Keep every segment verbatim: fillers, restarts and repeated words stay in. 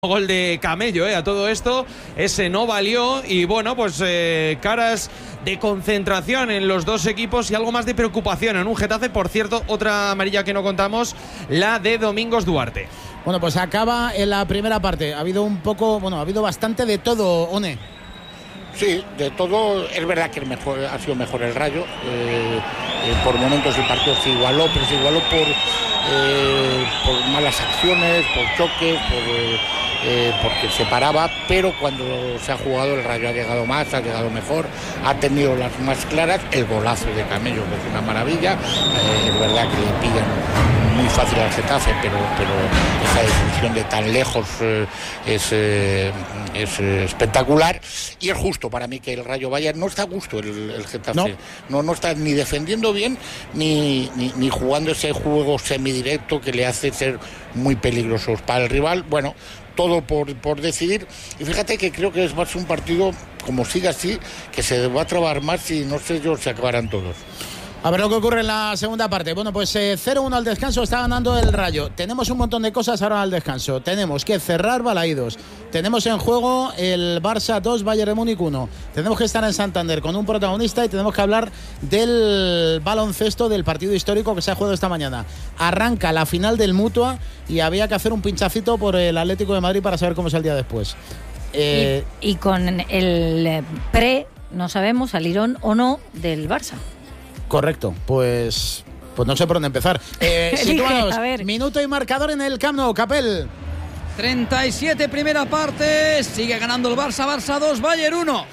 Gol de Camello, eh, a todo esto, ese no valió y bueno, pues eh, caras de concentración en los dos equipos y algo más de preocupación en un Getafe. Por cierto, otra amarilla que no contamos, la de Domingos Duarte. Bueno, pues acaba en la primera parte. Ha habido un poco, bueno, ha habido bastante de todo, One. Sí, de todo. Es verdad que el mejor, ha sido mejor el Rayo. Eh, eh, por momentos el partido se igualó, pero se igualó por, eh, por malas acciones, por choques, por... Eh, Eh, porque se paraba, pero cuando se ha jugado el Rayo ha llegado más, ha llegado mejor, ha tenido las más claras. El golazo de Camello, que es una maravilla. Eh, es verdad que le pillan muy fácil al Getafe, pero, pero esa definición de tan lejos eh, es, eh, es eh, espectacular. Y es justo para mí que el Rayo vaya. No está a gusto el, el Getafe, no. no no está ni defendiendo bien ni, ni, ni jugando ese juego semidirecto que le hace ser muy peligrosos para el rival. Bueno, todo por, por decidir, y fíjate que creo que es más un partido, como siga así, que se va a trabar más y no sé yo, se acabarán todos. A ver lo que ocurre en la segunda parte. Bueno, pues eh, cero uno al descanso, está ganando el Rayo. Tenemos un montón de cosas ahora al descanso. Tenemos que cerrar Balaídos. Tenemos en juego el Barça dos, Bayern de Múnich uno. Tenemos que estar en Santander con un protagonista y tenemos que hablar del baloncesto del partido histórico que se ha jugado esta mañana. Arranca la final del Mutua y había que hacer un pinchacito por el Atlético de Madrid para saber cómo es el día después. Eh... Y, y con el pre, no sabemos, salieron o no del Barça. Correcto, pues pues no sé por dónde empezar. Eh, situados, minuto y marcador en el Camp Nou, Capel. treinta y siete primera parte, sigue ganando el Barça, Barça dos, Bayern uno.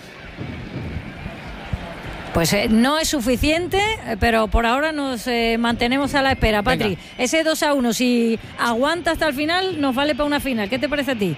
Pues eh, no es suficiente, pero por ahora nos eh, mantenemos a la espera. Patri, venga. Ese dos a uno, si aguanta hasta el final, nos vale para una final. ¿Qué te parece a ti?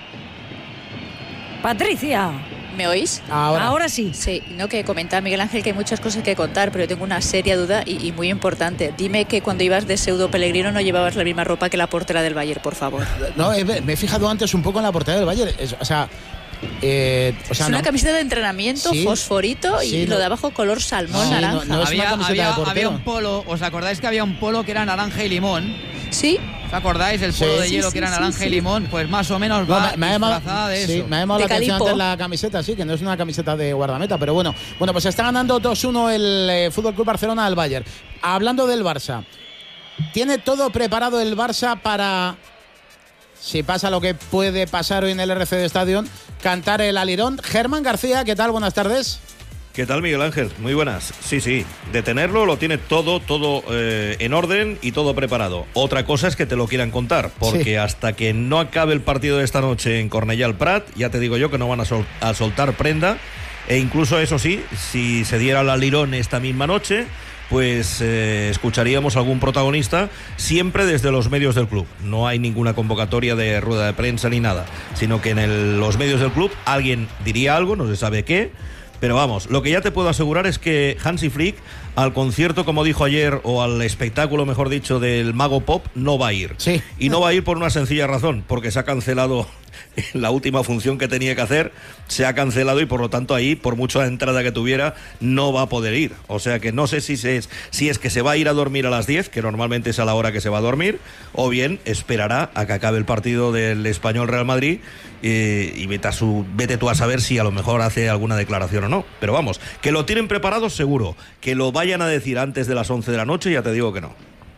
Patricia. ¿Me oís? Ahora. Ahora sí. Sí, no, que comentaba Miguel Ángel que hay muchas cosas que contar, pero yo tengo una seria duda y, y muy importante. Dime que cuando ibas de pseudo Pellegrino no llevabas la misma ropa que la portera del Bayern, por favor. No, eh, me he fijado antes un poco en la portera del Bayern. Es, o sea... Eh, o sea, es una no. camiseta de entrenamiento, sí, fosforito, y sí, lo no. de abajo color salmón, sí, naranja. No, no es había, una camiseta había, de portero. había un polo, ¿os acordáis que había un polo que era naranja y limón? Sí. ¿Os acordáis? El polo sí, de hielo sí, que era sí, naranja sí, y sí. limón, pues más o menos no, va me, me disfrazada de sí, eso. me ha llamado de la atención calipo. antes la camiseta, sí, que no es una camiseta de guardameta, pero bueno. Bueno, pues está ganando dos uno el eh, F C Barcelona al Bayern. Hablando del Barça, ¿tiene todo preparado el Barça para, si pasa lo que puede pasar hoy en el R C D Stadium, cantar el alirón? Germán García, ¿qué tal? Buenas tardes. ¿Qué tal, Miguel Ángel? Muy buenas. Sí, sí, de tenerlo lo tiene todo, todo eh, en orden y todo preparado. Otra cosa es que te lo quieran contar, porque sí. Hasta que no acabe el partido de esta noche en Cornellà al Prat, ya te digo yo que no van a, sol- a soltar prenda, e incluso eso sí, si se diera el alirón esta misma noche, pues eh, escucharíamos a algún protagonista siempre desde los medios del club. No hay ninguna convocatoria de rueda de prensa ni nada, sino que en el, los medios del club alguien diría algo, no se sabe qué, pero vamos, lo que ya te puedo asegurar es que Hansi Flick al concierto, como dijo ayer, o al espectáculo, mejor dicho, del Mago Pop, no va a ir. Sí. Y no va a ir por una sencilla razón, porque se ha cancelado la última función que tenía que hacer, se ha cancelado y por lo tanto ahí, por mucha entrada que tuviera, no va a poder ir. O sea que no sé si, se es, si es que se va a ir a dormir a las diez, que normalmente es a la hora que se va a dormir, o bien esperará a que acabe el partido del Español Real Madrid eh, y vete, a su, vete tú a saber si a lo mejor hace alguna declaración o no. Pero vamos, que lo tienen preparado seguro, que lo vayan a decir antes de las once de la noche, ya te digo que no.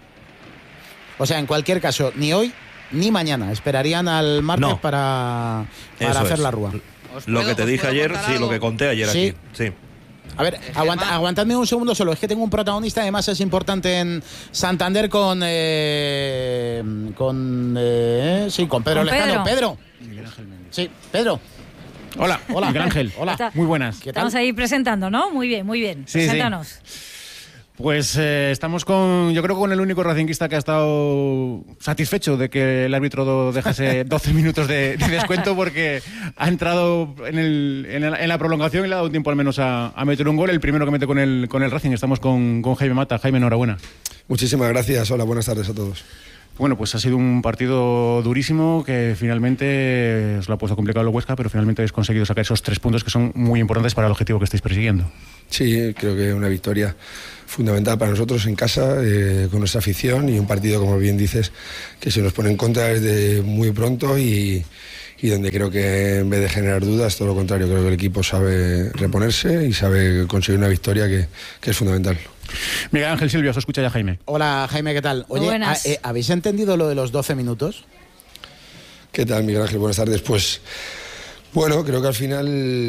O sea, en cualquier caso, ni hoy ni mañana. Esperarían al martes no. para, para hacer es. la rúa. Lo que te dije ayer, sí, lo que conté ayer sí. aquí. Sí. A ver, aguanta, aguantadme un segundo solo. Es que tengo un protagonista, además es importante en Santander con... Eh, con eh, sí, con Pedro Lezcano. Pedro. Pedro. Sí, Pedro. Hola, hola, Miguel Ángel. Hola, Está, muy buenas. ¿Qué tal? Estamos ahí presentando, ¿no? Muy bien, muy bien. Sí, Preséntanos. Sí. Pues eh, estamos con, yo creo con el único racinguista que ha estado satisfecho de que el árbitro dejase doce minutos de, de descuento, porque ha entrado en, el, en, el, en la prolongación y le ha dado tiempo al menos a, a meter un gol, el primero que mete con el, con el Racing. Estamos con, con Jaime Mata. Jaime, enhorabuena. Muchísimas gracias. Hola, buenas tardes a todos. Bueno, pues ha sido un partido durísimo que finalmente os lo ha puesto complicado el Huesca, pero finalmente habéis conseguido sacar esos tres puntos que son muy importantes para el objetivo que estáis persiguiendo. Sí, creo que una victoria fundamental para nosotros en casa, eh, con nuestra afición, y un partido, como bien dices, que se nos pone en contra desde muy pronto y, y donde creo que en vez de generar dudas, todo lo contrario, creo que el equipo sabe reponerse y sabe conseguir una victoria que, que es fundamental. Miguel Ángel Silvio, os escucha ya Jaime. Hola Jaime, ¿qué tal? Oye, ¿a, eh, ¿habéis entendido lo de los doce minutos? ¿Qué tal, Miguel Ángel? Buenas tardes. Pues bueno, creo que al final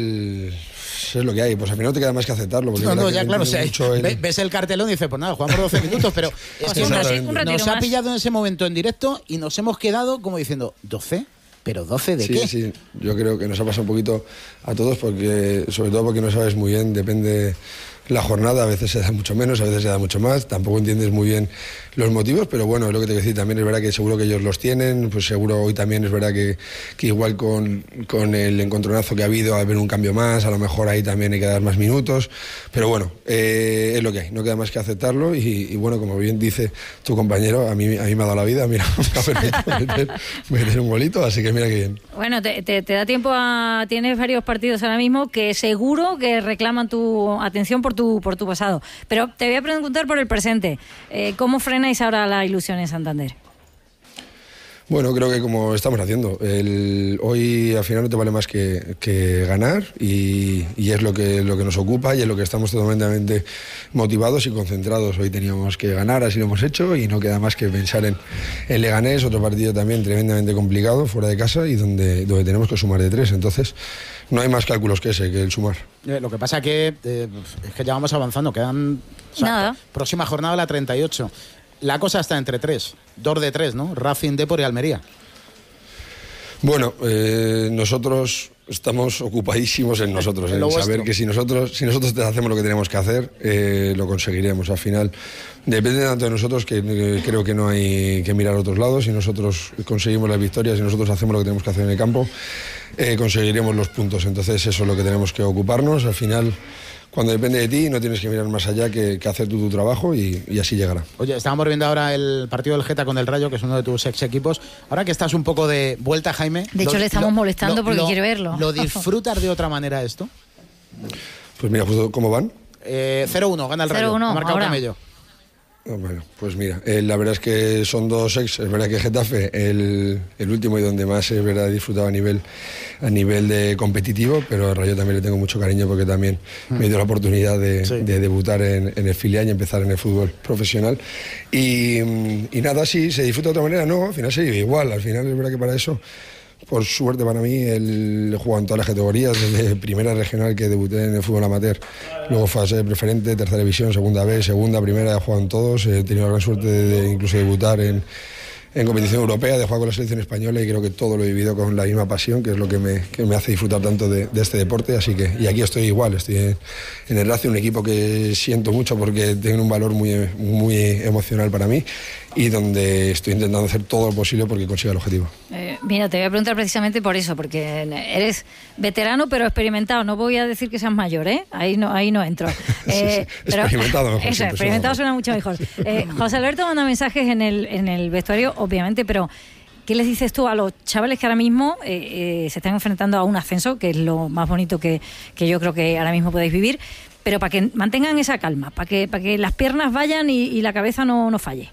es lo que hay, pues al final no te queda más que aceptarlo. Porque no, no, ya claro, o sea, el... ves el cartelón y dices, pues nada, jugamos doce minutos, pero es que nos, nos ha pillado en ese momento en directo y nos hemos quedado como diciendo, ¿doce? ¿Pero doce de sí, qué? Sí, sí, yo creo que nos ha pasado un poquito a todos, porque sobre todo porque no sabes muy bien, depende la jornada, a veces se da mucho menos, a veces se da mucho más, tampoco entiendes muy bien los motivos, pero bueno, es lo que te quiero decir, también es verdad que seguro que ellos los tienen, pues seguro hoy también es verdad que, que igual con, con el encontronazo que ha habido, va a haber un cambio más, a lo mejor ahí también hay que dar más minutos, pero bueno, eh, es lo que hay, no queda más que aceptarlo y, y bueno, como bien dice tu compañero, a mí, a mí me ha dado la vida, mira, me ha permitido meter, meter un golito, así que mira qué bien. Bueno, te, te, te da tiempo a... Tienes varios partidos ahora mismo que seguro que reclaman tu atención por tu, por tu pasado. Pero te voy a preguntar por el presente. Eh, ¿Cómo frenáis ahora la ilusión en Santander? Bueno, creo que como estamos haciendo, el, hoy al final no te vale más que, que ganar y, y es lo que, lo que nos ocupa y es lo que estamos totalmente motivados y concentrados. Hoy teníamos que ganar, así lo hemos hecho y no queda más que pensar en, en Leganés, otro partido también tremendamente complicado, fuera de casa y donde, donde tenemos que sumar de tres. Entonces, no hay más cálculos que ese, que el sumar. Eh, lo que pasa que eh, es que ya vamos avanzando, quedan... O sea, Nada. Próxima jornada la treinta y ocho. La cosa está entre tres, dos de tres, ¿no? Racing, Depor y Almería. Bueno, eh, nosotros estamos ocupadísimos en nosotros, en saber que si nosotros si nosotros hacemos lo que tenemos que hacer, eh, lo conseguiremos. Al final depende tanto de nosotros que eh, creo que no hay que mirar a otros lados. Si nosotros conseguimos las victorias, si nosotros hacemos lo que tenemos que hacer en el campo, eh, conseguiremos los puntos. Entonces eso es lo que tenemos que ocuparnos. Al final, cuando depende de ti, no tienes que mirar más allá que, que hacer tú tu trabajo y, y así llegará. Oye, estábamos viendo ahora el partido del Geta con el Rayo, que es uno de tus ex equipos. Ahora que estás un poco de vuelta, Jaime... De hecho, lo, le estamos lo, molestando lo, porque lo, quiere verlo. ¿Lo disfrutas de otra manera esto? Pues mira, justo ¿cómo van? Eh, cero uno, gana el Rayo. cero uno, ha marcado ahora. Camello. Bueno, pues mira, eh, la verdad es que son dos ex, es verdad que Getafe, el, el último y donde más es verdad he disfrutado a nivel, a nivel de competitivo, pero al Rayo también le tengo mucho cariño porque también mm. me dio la oportunidad de, sí. de debutar en, en el filial y empezar en el fútbol profesional. Y, y nada, sí, se disfruta de otra manera, no, al final se vive igual, al final es verdad que para eso... Por suerte para mí, el, he jugado en todas las categorías, desde primera regional que debuté en el fútbol amateur, luego fase preferente, tercera división, segunda B, segunda, primera, he jugado en todos, he tenido la gran suerte de, de incluso debutar en, en competición europea, de jugar con la selección española y creo que todo lo he vivido con la misma pasión, que es lo que me, que me hace disfrutar tanto de, de este deporte, así que, y aquí estoy igual, estoy en, en el Racing, un equipo que siento mucho porque tiene un valor muy, muy emocional para mí y donde estoy intentando hacer todo lo posible porque consiga el objetivo. Eh, mira, te voy a preguntar precisamente por eso, porque eres veterano pero experimentado. No voy a decir que seas mayor, ¿eh? Ahí no, ahí no entro. Eh, pero, experimentado mejor. Eso, experimentado suena mucho mejor. Eh, José Alberto manda mensajes en el, en el vestuario, obviamente, pero ¿qué les dices tú a los chavales que ahora mismo eh, eh, se están enfrentando a un ascenso, que es lo más bonito que, que yo creo que ahora mismo podéis vivir, pero para que mantengan esa calma, para que, para que las piernas vayan y, y la cabeza no, no falle?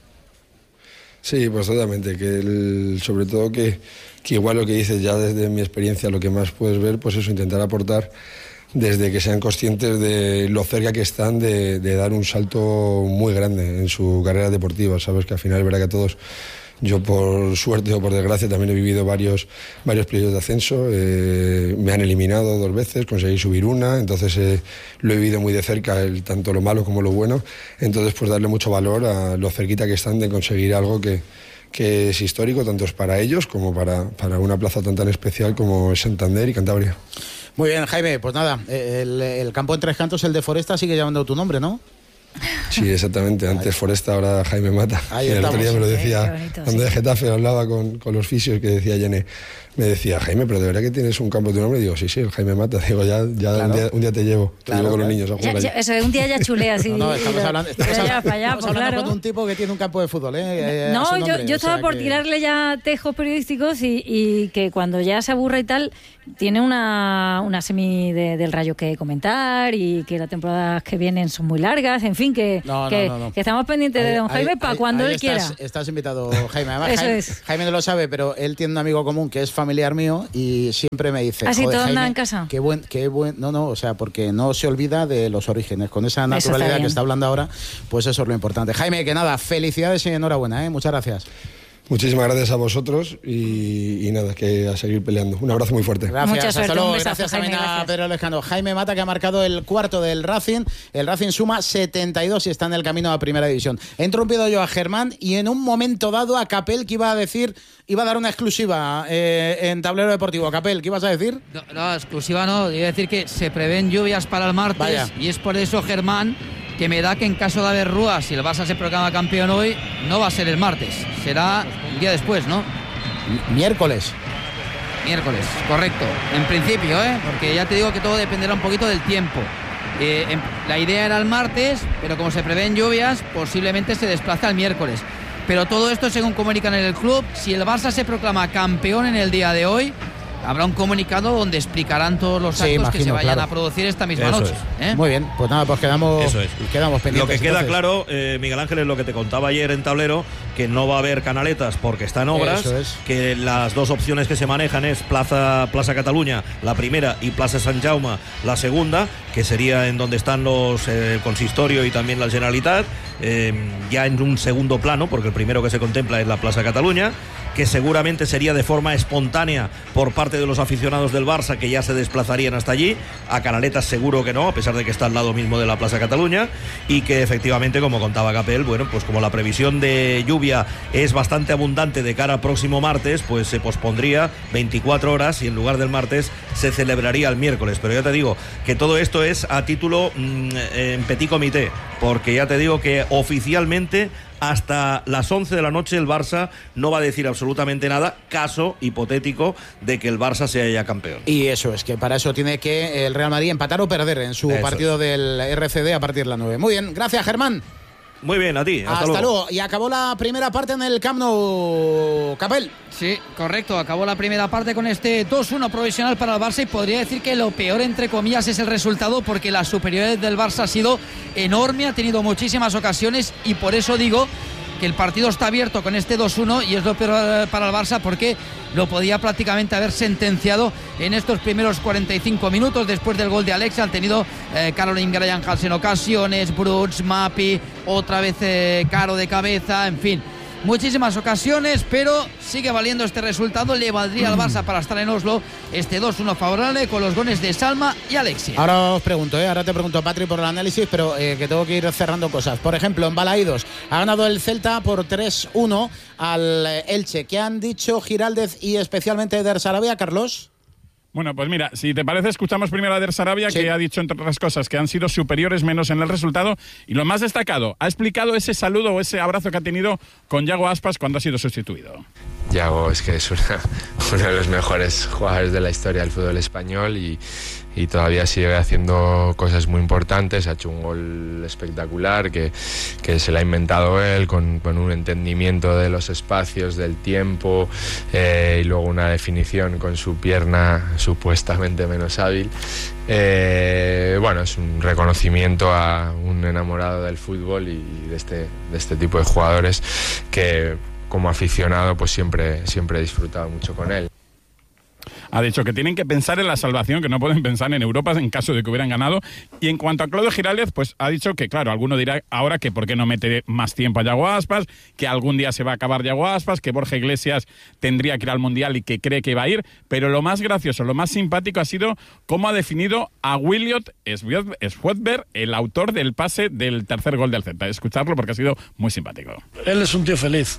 Sí, pues totalmente, que el, sobre todo que, que igual lo que dices ya desde mi experiencia, lo que más puedes ver, pues eso, intentar aportar desde que sean conscientes de lo cerca que están de, de dar un salto muy grande en su carrera deportiva. Sabes que al final es verdad que a todos, yo por suerte o por desgracia también he vivido varios, varios periodos de ascenso, eh, me han eliminado dos veces, conseguí subir una, entonces eh, lo he vivido muy de cerca, el, tanto lo malo como lo bueno, entonces pues darle mucho valor a lo cerquita que están de conseguir algo que, que es histórico, tanto es para ellos como para, para una plaza tan tan especial como es Santander y Cantabria. Muy bien, Jaime, pues nada, el, el campo en Tres Cantos, el de Foresta, sigue llamando tu nombre, ¿no? Sí, exactamente. Antes Foresta, ahora Jaime Mata. Ahí el otro día me lo decía, eh, bonito, cuando sí. de Getafe hablaba con, con los fisios que decía Yene, me decía, Jaime, pero de verdad que tienes un campo de tu nombre. Y digo, sí, sí, el Jaime Mata. Digo, ya, ya claro. un, día, un día te llevo, te claro, llevo con claro. los niños a jugar. Ya, ya, eso, un día ya chulea así. No, no, estamos hablando, estamos allá, hablando, para allá, estamos pues, hablando claro. con un tipo que tiene un campo de fútbol, ¿eh? No, nombre, yo, yo estaba sea por que... tirarle ya tejos periodísticos y, y que cuando ya se aburre y tal, tiene una, una semi de, del Rayo que comentar y que las temporadas que vienen son muy largas, en fin, que, que, no, que, no, no, no. que estamos pendientes de don Jaime para cuando él estás, quiera. Estás invitado, Jaime. Además, Eso Jaime, es. Jaime no lo sabe, pero él tiene un amigo común que es familiar mío y siempre me dice... ¿Así todo Jaime, anda en casa? Qué buen, qué buen... No, no, o sea, porque no se olvida de los orígenes. Con esa naturalidad está que está hablando ahora, pues eso es lo importante. Jaime, que nada, felicidades y enhorabuena, ¿eh? Muchas gracias. Muchísimas gracias a vosotros y, y nada, que a seguir peleando. Un abrazo muy fuerte. Gracias, Mucha suerte, hasta luego. un besazo, Gracias Jaime, también a gracias. Pedro Lejano. Jaime Mata, que ha marcado el cuarto del Racing. El Racing suma setenta y dos y está en el camino a Primera División. He interrumpido yo a Germán y en un momento dado a Capel, que iba a decir, iba a dar una exclusiva eh, en Tablero Deportivo. Capel, ¿qué ibas a decir? No, no, exclusiva no. Iba a decir que se prevén lluvias para el martes. Vaya. Y es por eso, Germán, que me da que en caso de haber rúas, si el Barça se proclama campeón hoy, no va a ser el martes. Será un día después, ¿no? Miércoles. Miércoles, correcto. En principio, ¿eh? Porque ya te digo que todo dependerá un poquito del tiempo. Eh, en, la idea era el martes, pero como se prevén lluvias, posiblemente se desplaza al miércoles. Pero todo esto, según comunican en el club, si el Barça se proclama campeón en el día de hoy, habrá un comunicado donde explicarán todos los Sí, actos imagino, que se vayan claro. a producir esta misma Eso noche. ¿eh? Muy bien, pues nada, pues quedamos, Eso es. quedamos Lo pendientes. que queda entonces. claro, eh, Miguel Ángel, es lo que te contaba ayer en Tablero, que no va a haber canaletas porque está en obras, Eso es. que las dos opciones que se manejan es Plaza, Plaza Cataluña, la primera, y Plaza Sant Jaume, la segunda, que sería en donde están los eh, el consistorio y también la Generalitat, eh, ya en un segundo plano, porque el primero que se contempla es la Plaza Cataluña, que seguramente sería de forma espontánea por parte de los aficionados del Barça, que ya se desplazarían hasta allí. A Canaletas seguro que no, a pesar de que está al lado mismo de la Plaza Cataluña, y que efectivamente, como contaba Capel, bueno, pues como la previsión de lluvia es bastante abundante de cara al próximo martes, pues se pospondría veinticuatro horas y en lugar del martes se celebraría el miércoles. Pero ya te digo que todo esto es a título mmm, en petit comité, porque ya te digo que oficialmente hasta las once de la noche el Barça no va a decir absolutamente nada, caso hipotético de que el Barça sea ya campeón. Y eso es, que para eso tiene que el Real Madrid empatar o perder en su Eso partido del R C D a partir de las nueve. Muy bien, gracias, Germán. Muy bien, a ti. Hasta, Hasta luego. luego. Y acabó la primera parte en el Camp Nou, Capel. Sí, correcto. Acabó la primera parte con este dos uno provisional para el Barça y podría decir que lo peor, entre comillas, es el resultado, porque la superioridad del Barça ha sido enorme, ha tenido muchísimas ocasiones y por eso digo que el partido está abierto con este dos uno y es lo peor para el Barça, porque lo podía prácticamente haber sentenciado en estos primeros cuarenta y cinco minutos. Después del gol de Alex han tenido eh, Caroline Graham-Hals en ocasiones, Bruts, Mapi, otra vez eh, Caro de cabeza, en fin, muchísimas ocasiones, pero sigue valiendo este resultado. Le valdría al Barça para estar en Oslo este dos uno favorable con los goles de Salma y Alexia. Ahora os pregunto, ¿eh? ahora te pregunto, Patri, por el análisis, pero eh, que tengo que ir cerrando cosas. Por ejemplo, en Balaídos ha ganado el Celta por tres uno al Elche. ¿Qué han dicho Giraldez y especialmente Eder Sarabia, Carlos? Bueno, pues mira, si te parece, escuchamos primero a Eder Sarabia, sí, que ha dicho, entre otras cosas, que han sido superiores menos en el resultado. Y lo más destacado, ha explicado ese saludo o ese abrazo que ha tenido con Yago Aspas cuando ha sido sustituido. Yago es que es una, uno de los mejores jugadores de la historia del fútbol español y, y todavía sigue haciendo cosas muy importantes. Ha hecho un gol espectacular que, que se lo ha inventado él con, con un entendimiento de los espacios, del tiempo, eh, y luego una definición con su pierna supuestamente menos hábil. Eh, bueno, es un reconocimiento a un enamorado del fútbol y de este, de este tipo de jugadores que, como aficionado, pues siempre, siempre he disfrutado mucho con él. Ha dicho que tienen que pensar en la salvación, que no pueden pensar en Europa en caso de que hubieran ganado. Y en cuanto a Claudio Giraldez, pues ha dicho que, claro, alguno dirá ahora que por qué no mete más tiempo a Yago Aspas, que algún día se va a acabar Yago Aspas, que Borja Iglesias tendría que ir al Mundial y que cree que va a ir. Pero lo más gracioso, lo más simpático ha sido cómo ha definido a Williot Schwedberg, el autor del pase del tercer gol del Celta. Escucharlo porque ha sido muy simpático. Él es un tío feliz.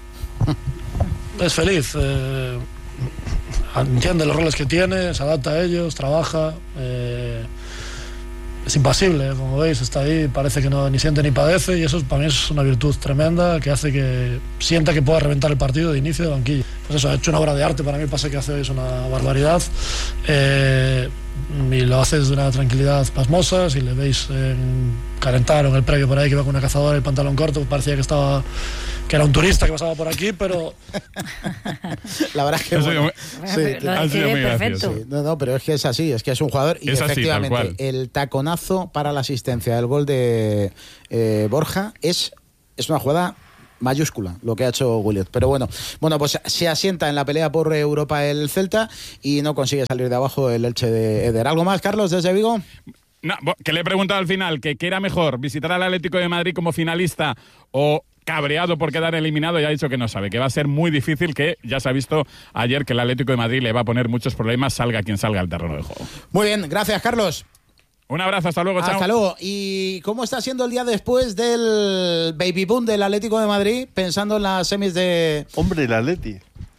Es feliz. Eh... entiende los roles que tiene, se adapta a ellos, trabaja, eh, es impasible, como veis, está ahí, parece que no ni siente ni padece, y eso para mí es una virtud tremenda que hace que sienta que pueda reventar el partido de inicio de banquillo. Pues eso, ha hecho una obra de arte, para mí el pase que hace hoy es una barbaridad. Eh, y lo hace desde una tranquilidad pasmosa. Si le veis eh, calentar en el previo por ahí, que iba con una cazadora y el pantalón corto, parecía que estaba que era un turista que pasaba por aquí, pero la verdad es que bueno, muy, sí, lo ha sido muy perfecto. Sí, no, no, pero es que es así, es que es un jugador y es efectivamente así, el taconazo para la asistencia del gol de eh, Borja es, es una jugada mayúscula lo que ha hecho Williot. Pero bueno, bueno, pues se asienta en la pelea por Europa el Celta y no consigue salir de abajo el Elche de Eder. ¿Algo más, Carlos, desde Vigo? No, que le he preguntado al final que qué era mejor, visitar al Atlético de Madrid como finalista o cabreado por quedar eliminado, y ha dicho que no sabe, que va a ser muy difícil, que ya se ha visto ayer que el Atlético de Madrid le va a poner muchos problemas, salga quien salga al terreno de juego. Muy bien, gracias, Carlos. Un abrazo, hasta luego, chao. Hasta luego. ¿Y cómo está siendo el día después del baby boom del Atlético de Madrid, pensando en las semis de... Hombre, el Atleti.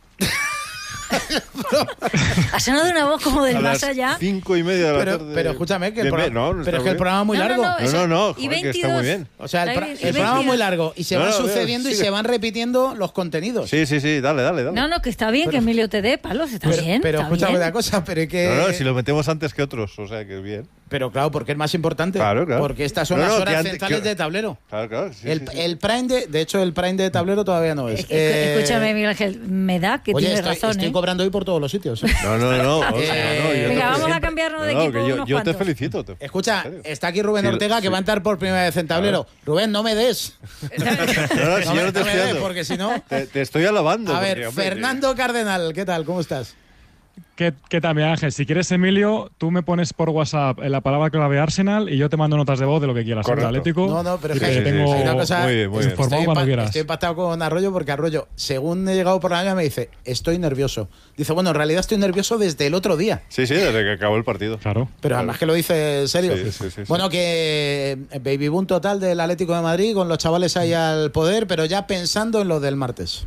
Ha sonado una voz como del más allá. Cinco y media de la pero, tarde. Pero escúchame, que el, bien, programa, no, no pero es que el programa es muy no, largo. No, no, no, no, y joder, que está muy bien. O sea, el, pro, y el programa es muy largo y se no, van no, sucediendo sí. y se van repitiendo los contenidos. Sí, sí, sí, dale, dale, dale. No, no, que está bien, pero, que Emilio te dé palos, está pero, bien. Pero está escúchame bien. una cosa, pero es que... No, no, si lo metemos antes que otros, o sea, que bien. Pero claro, porque es más importante. Claro, claro. Porque estas son no, las no, horas antes, centrales que... de tablero. Claro, claro. Sí, el, sí, sí. el prime de... De hecho, el prime de tablero todavía no es. es que, eh, escúchame, Miguel Ángel, me da que oye, tienes estoy, razón, estoy ¿eh? cobrando hoy por todos los sitios. ¿eh? No, no, no. O sea, no yo Venga, te, vamos a cambiarnos de no, equipo que yo, unos yo te cuantos. felicito. Te, Escucha, está aquí Rubén sí, Ortega, sí. que va a entrar por primera vez en tablero. Claro. Rubén, no me des. No, no, si no, yo no te no me estoy des, dando. porque si no... Te, te estoy alabando. A ver, porque, hombre, Fernando Cardenal, ¿qué tal? ¿Cómo estás? ¿Qué, ¿Qué tal, Miguel Ángel? Si quieres, Emilio, tú me pones por WhatsApp la palabra clave Arsenal y yo te mando notas de voz de lo que quieras. Correcto. Atlético. No, no, pero es que que sí, tengo sí, sí. Una cosa, muy bien, muy bien. informado estoy, cuando empa quieras. estoy empatado con Arroyo porque Arroyo, según he llegado por la mañana, me dice, estoy nervioso. Dice, bueno, en realidad estoy nervioso desde el otro día. Sí, sí, desde que acabó el partido. Claro. Pero claro. además que lo dice en serio. Sí, sí, sí, bueno, sí. que baby boom total del Atlético de Madrid, con los chavales ahí al poder, pero ya pensando en lo del martes.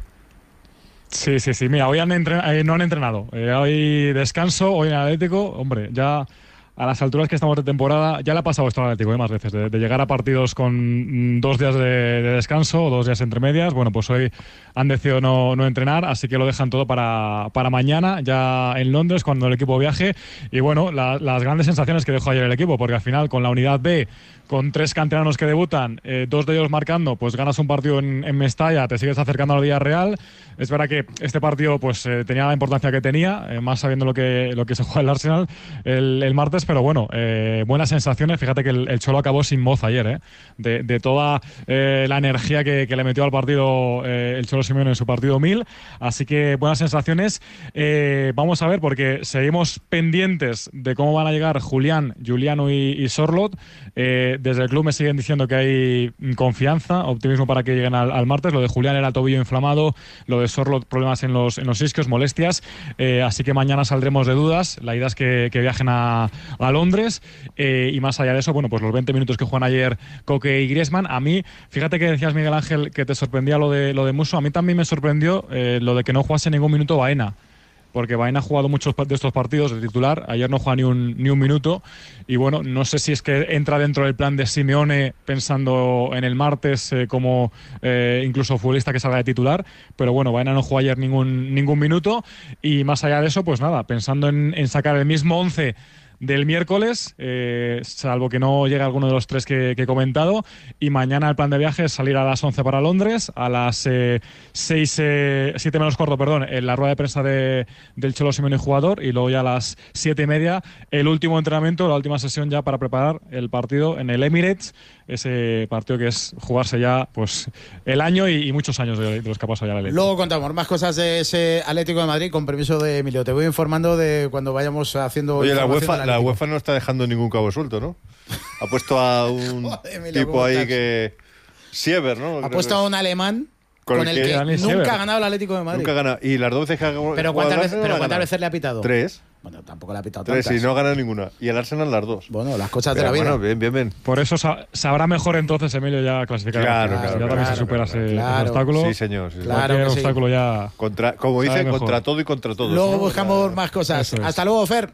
Sí, sí, sí. Mira, hoy han eh, no han entrenado. Eh, hoy descanso, hoy en Atlético. Hombre, ya a las alturas que estamos de temporada, ya le ha pasado esto al Atlético ¿eh? más veces, de, de llegar a partidos con dos días de, de descanso o dos días entre medias. Bueno, pues hoy han decidido no, no entrenar, así que lo dejan todo para, para mañana, ya en Londres, cuando el equipo viaje. Y bueno, la, las grandes sensaciones que dejó ayer el equipo, porque al final con la unidad B, con tres canteranos que debutan, eh, dos de ellos marcando, pues ganas un partido en, en Mestalla, te sigues acercando a la Villarreal. Es verdad que este partido pues eh, tenía la importancia que tenía, eh, más sabiendo lo que, lo que se juega el Arsenal el, el martes, pero bueno, eh, buenas sensaciones. Fíjate que el, el Cholo acabó sin voz ayer, eh, de, de toda eh, la energía que, que le metió al partido eh, el Cholo Simeone en su partido mil, así que buenas sensaciones. Eh, vamos a ver, porque seguimos pendientes de cómo van a llegar Julián, Juliano y, y Sorloth. Eh, desde el club me siguen diciendo que hay confianza, optimismo para que lleguen al, al martes. Lo de Julián era tobillo inflamado, lo de Sorloth problemas en los, en los isquios, molestias, eh, así que mañana saldremos de dudas. La idea es que, que viajen a, a Londres, eh, y más allá de eso, bueno, pues los veinte minutos que juegan ayer Coque y Griezmann. A mí, fíjate que decías, Miguel Ángel, que te sorprendía lo de, lo de Musso. A mí también me sorprendió eh, lo de que no jugase ningún minuto Baena, porque Baena ha jugado muchos de estos partidos de titular, ayer no juega ni un, ni un minuto, y bueno, no sé si es que entra dentro del plan de Simeone pensando en el martes eh, como eh, incluso futbolista que salga de titular, pero bueno, Baena no jugó ayer ningún, ningún minuto, y más allá de eso, pues nada, pensando en, en sacar el mismo once del miércoles, eh, salvo que no llegue alguno de los tres que, que he comentado, y mañana el plan de viaje es salir a las once para Londres, a las eh, seis, eh, siete menos cuarto, perdón, en la rueda de prensa de, del Cholo Simeone jugador, y luego ya a las siete y media el último entrenamiento, la última sesión ya para preparar el partido en el Emirates, ese partido que es jugarse ya pues el año y, y muchos años de, de los que ha pasado ya la ley. Luego contamos más cosas de ese Atlético de Madrid, con permiso de Emilio. Te voy informando de cuando vayamos haciendo... Oye, la UEFA, la UEFA no está dejando ningún cabo suelto, ¿no? Ha puesto a un Joder, Emilio, tipo ahí estás? que... Siever, ¿no? Ha puesto a un alemán con, con el, el que, que nunca Siever. ha ganado el Atlético de Madrid. Nunca ha ganado. Y las dos veces que ha ganado... ¿Pero cuántas, veces, pero ¿cuántas veces le ha pitado? Tres. Bueno, tampoco le ha pitado Tres, tantas. y no ha ganado ninguna. Y el Arsenal las dos. Bueno, las cosas Pero de la vida. Bueno, bien, bien, bien. Por eso sa sabrá mejor entonces, Emilio, ya clasificar. Claro, claro, claro. Ya claro, también claro, se supera claro, ese, claro. ese obstáculo. Sí, señor. Sí, claro que que obstáculo sí. ya... Contra, como dice, contra todo y contra todos. Luego ¿no? buscamos la... más cosas. Es. Hasta luego, Fer.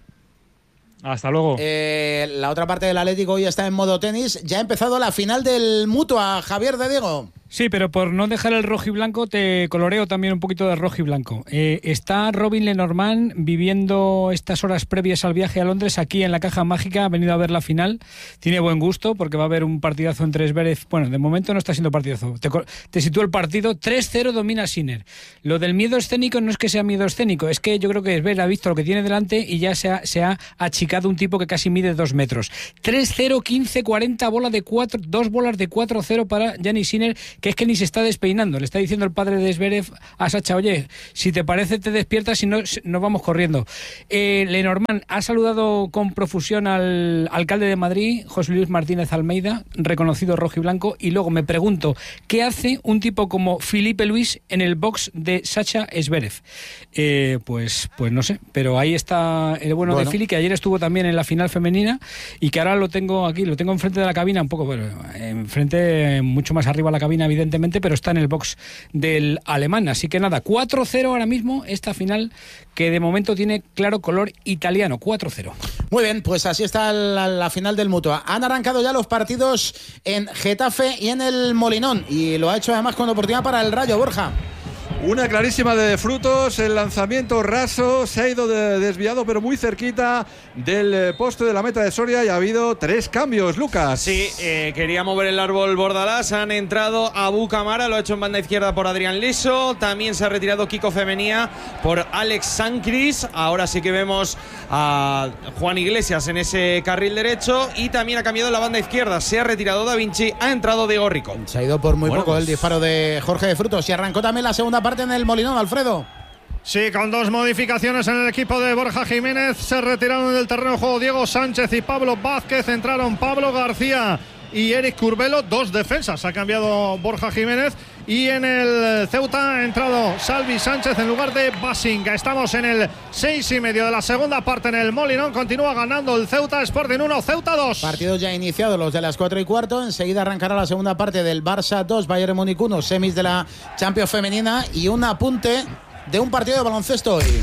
Hasta luego. Eh, la otra parte del Atlético hoy está en modo tenis. Ya ha empezado la final del Mutua, Javier de Diego. Sí, pero por no dejar el rojo y blanco, te coloreo también un poquito de rojo y blanco. Eh, está Robin Lenormand viviendo estas horas previas al viaje a Londres aquí en la Caja Mágica, ha venido a ver la final. Tiene buen gusto porque va a haber un partidazo entre Zverev. Bueno, de momento no está siendo partidazo. Te, te sitúo el partido, tres cero domina Sinner. Lo del miedo escénico no es que sea miedo escénico, es que yo creo que Zverev ha visto lo que tiene delante y ya se ha, se ha achicado un tipo que casi mide dos metros. tres cero, quince, cuarenta, bola de cuatro, dos bolas de cuatro cero para Gianni Sinner, que es que ni se está despeinando. Le está diciendo el padre de Zverev a Sacha, oye, si te parece te despiertas y no, nos vamos corriendo. Eh, Lenormand ha saludado con profusión al alcalde de Madrid, José Luis Martínez Almeida, reconocido rojo y blanco, y luego me pregunto, ¿qué hace un tipo como Filipe Luis en el box de Sacha Zverev? Eh, pues, pues no sé, pero ahí está el bueno, bueno. de Fili, que ayer estuvo también en la final femenina y que ahora lo tengo aquí, lo tengo enfrente de la cabina, un poco, bueno, enfrente, mucho más arriba de la cabina, evidentemente, pero está en el box del alemán. Así que nada, cuatro cero ahora mismo esta final, que de momento tiene claro color italiano, cuatro cero. Muy bien, pues así está la, la final del Mutua. Han arrancado ya los partidos en Getafe y en el Molinón, y lo ha hecho además con oportunidad para el Rayo. Borja. Una clarísima de Frutos, el lanzamiento raso, se ha ido de, desviado pero muy cerquita del poste de la meta de Soria y ha habido tres cambios, Lucas. Sí, eh, quería mover el árbol Bordalás, han entrado Abu Camara, lo ha hecho en banda izquierda por Adrián Liso, también se ha retirado Kiko Femenía por Alex Sancris, ahora sí que vemos a Juan Iglesias en ese carril derecho y también ha cambiado la banda izquierda, se ha retirado Da Vinci, ha entrado Diego Rico. Se ha ido por muy bueno, poco pues... el disparo de Jorge de Frutos y arrancó también la segunda parte en el Molinón, Alfredo. Sí, con dos modificaciones en el equipo de Borja Jiménez. Se retiraron del terreno de juego Diego Sánchez y Pablo Vázquez. Entraron Pablo García y Eric Curbelo. Dos defensas ha cambiado Borja Jiménez. Y en el Ceuta ha entrado Salvi Sánchez en lugar de Basinga. Estamos en el seis y medio de la segunda parte en el Molinón. Continúa ganando el Ceuta, Sporting uno, Ceuta dos. Partidos ya iniciados, los de las cuatro y cuarto. Enseguida arrancará la segunda parte del Barça dos, Bayern Múnich uno, semis de la Champions Femenina. Y un apunte de un partido de baloncesto hoy,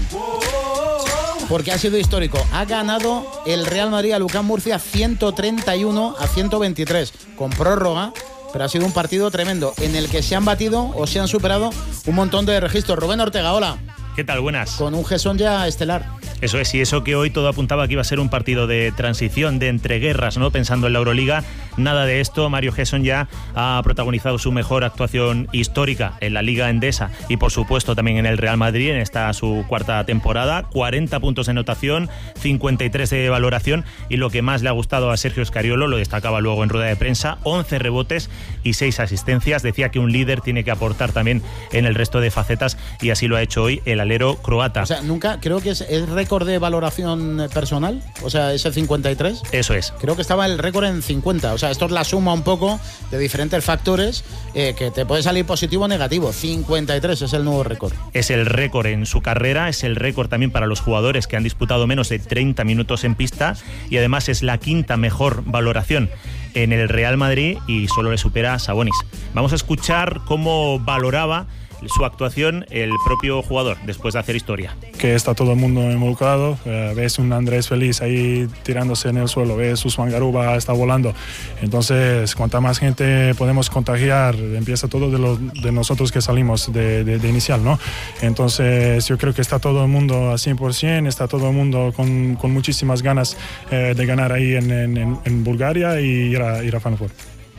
porque ha sido histórico. Ha ganado el Real Madrid a Lucán Murcia ciento treinta y uno a ciento veintitrés, con prórroga. Pero ha sido un partido tremendo en el que se han batido o se han superado un montón de registros. Rubén Ortega, hola. ¿Qué tal? Buenas. Con un Gesson ya estelar. Eso es, y eso que hoy todo apuntaba que iba a ser un partido de transición, de entreguerras, ¿no? Pensando en la Euroliga, nada de esto. Mario Gesson ya ha protagonizado su mejor actuación histórica en la Liga Endesa y por supuesto también en el Real Madrid, en esta su cuarta temporada. cuarenta puntos de anotación, cincuenta y tres de valoración, y lo que más le ha gustado a Sergio Scariolo, lo destacaba luego en rueda de prensa, once rebotes y seis asistencias. Decía que un líder tiene que aportar también en el resto de facetas y así lo ha hecho hoy el alero croata. O sea, nunca, creo que es el récord de valoración personal, o sea, ese cincuenta y tres. Eso es. Creo que estaba el récord en cincuenta, o sea, esto es la suma un poco de diferentes factores eh, que te puede salir positivo o negativo. cincuenta y tres es el nuevo récord. Es el récord en su carrera, es el récord también para los jugadores que han disputado menos de treinta minutos en pista y además es la quinta mejor valoración en el Real Madrid y solo le supera a Sabonis. Vamos a escuchar cómo valoraba su actuación el propio jugador después de hacer historia. Que está todo el mundo involucrado, eh, ves un Andrés Feliz ahí tirándose en el suelo, ves Usman Garuba está volando, entonces cuanta más gente podemos contagiar, empieza todo de, lo, de nosotros que salimos de, de, de inicial, ¿no? Entonces yo creo que está todo el mundo a cien por ciento, está todo el mundo con, con muchísimas ganas eh, de ganar ahí en, en, en Bulgaria y ir a, ir a Frankfurt.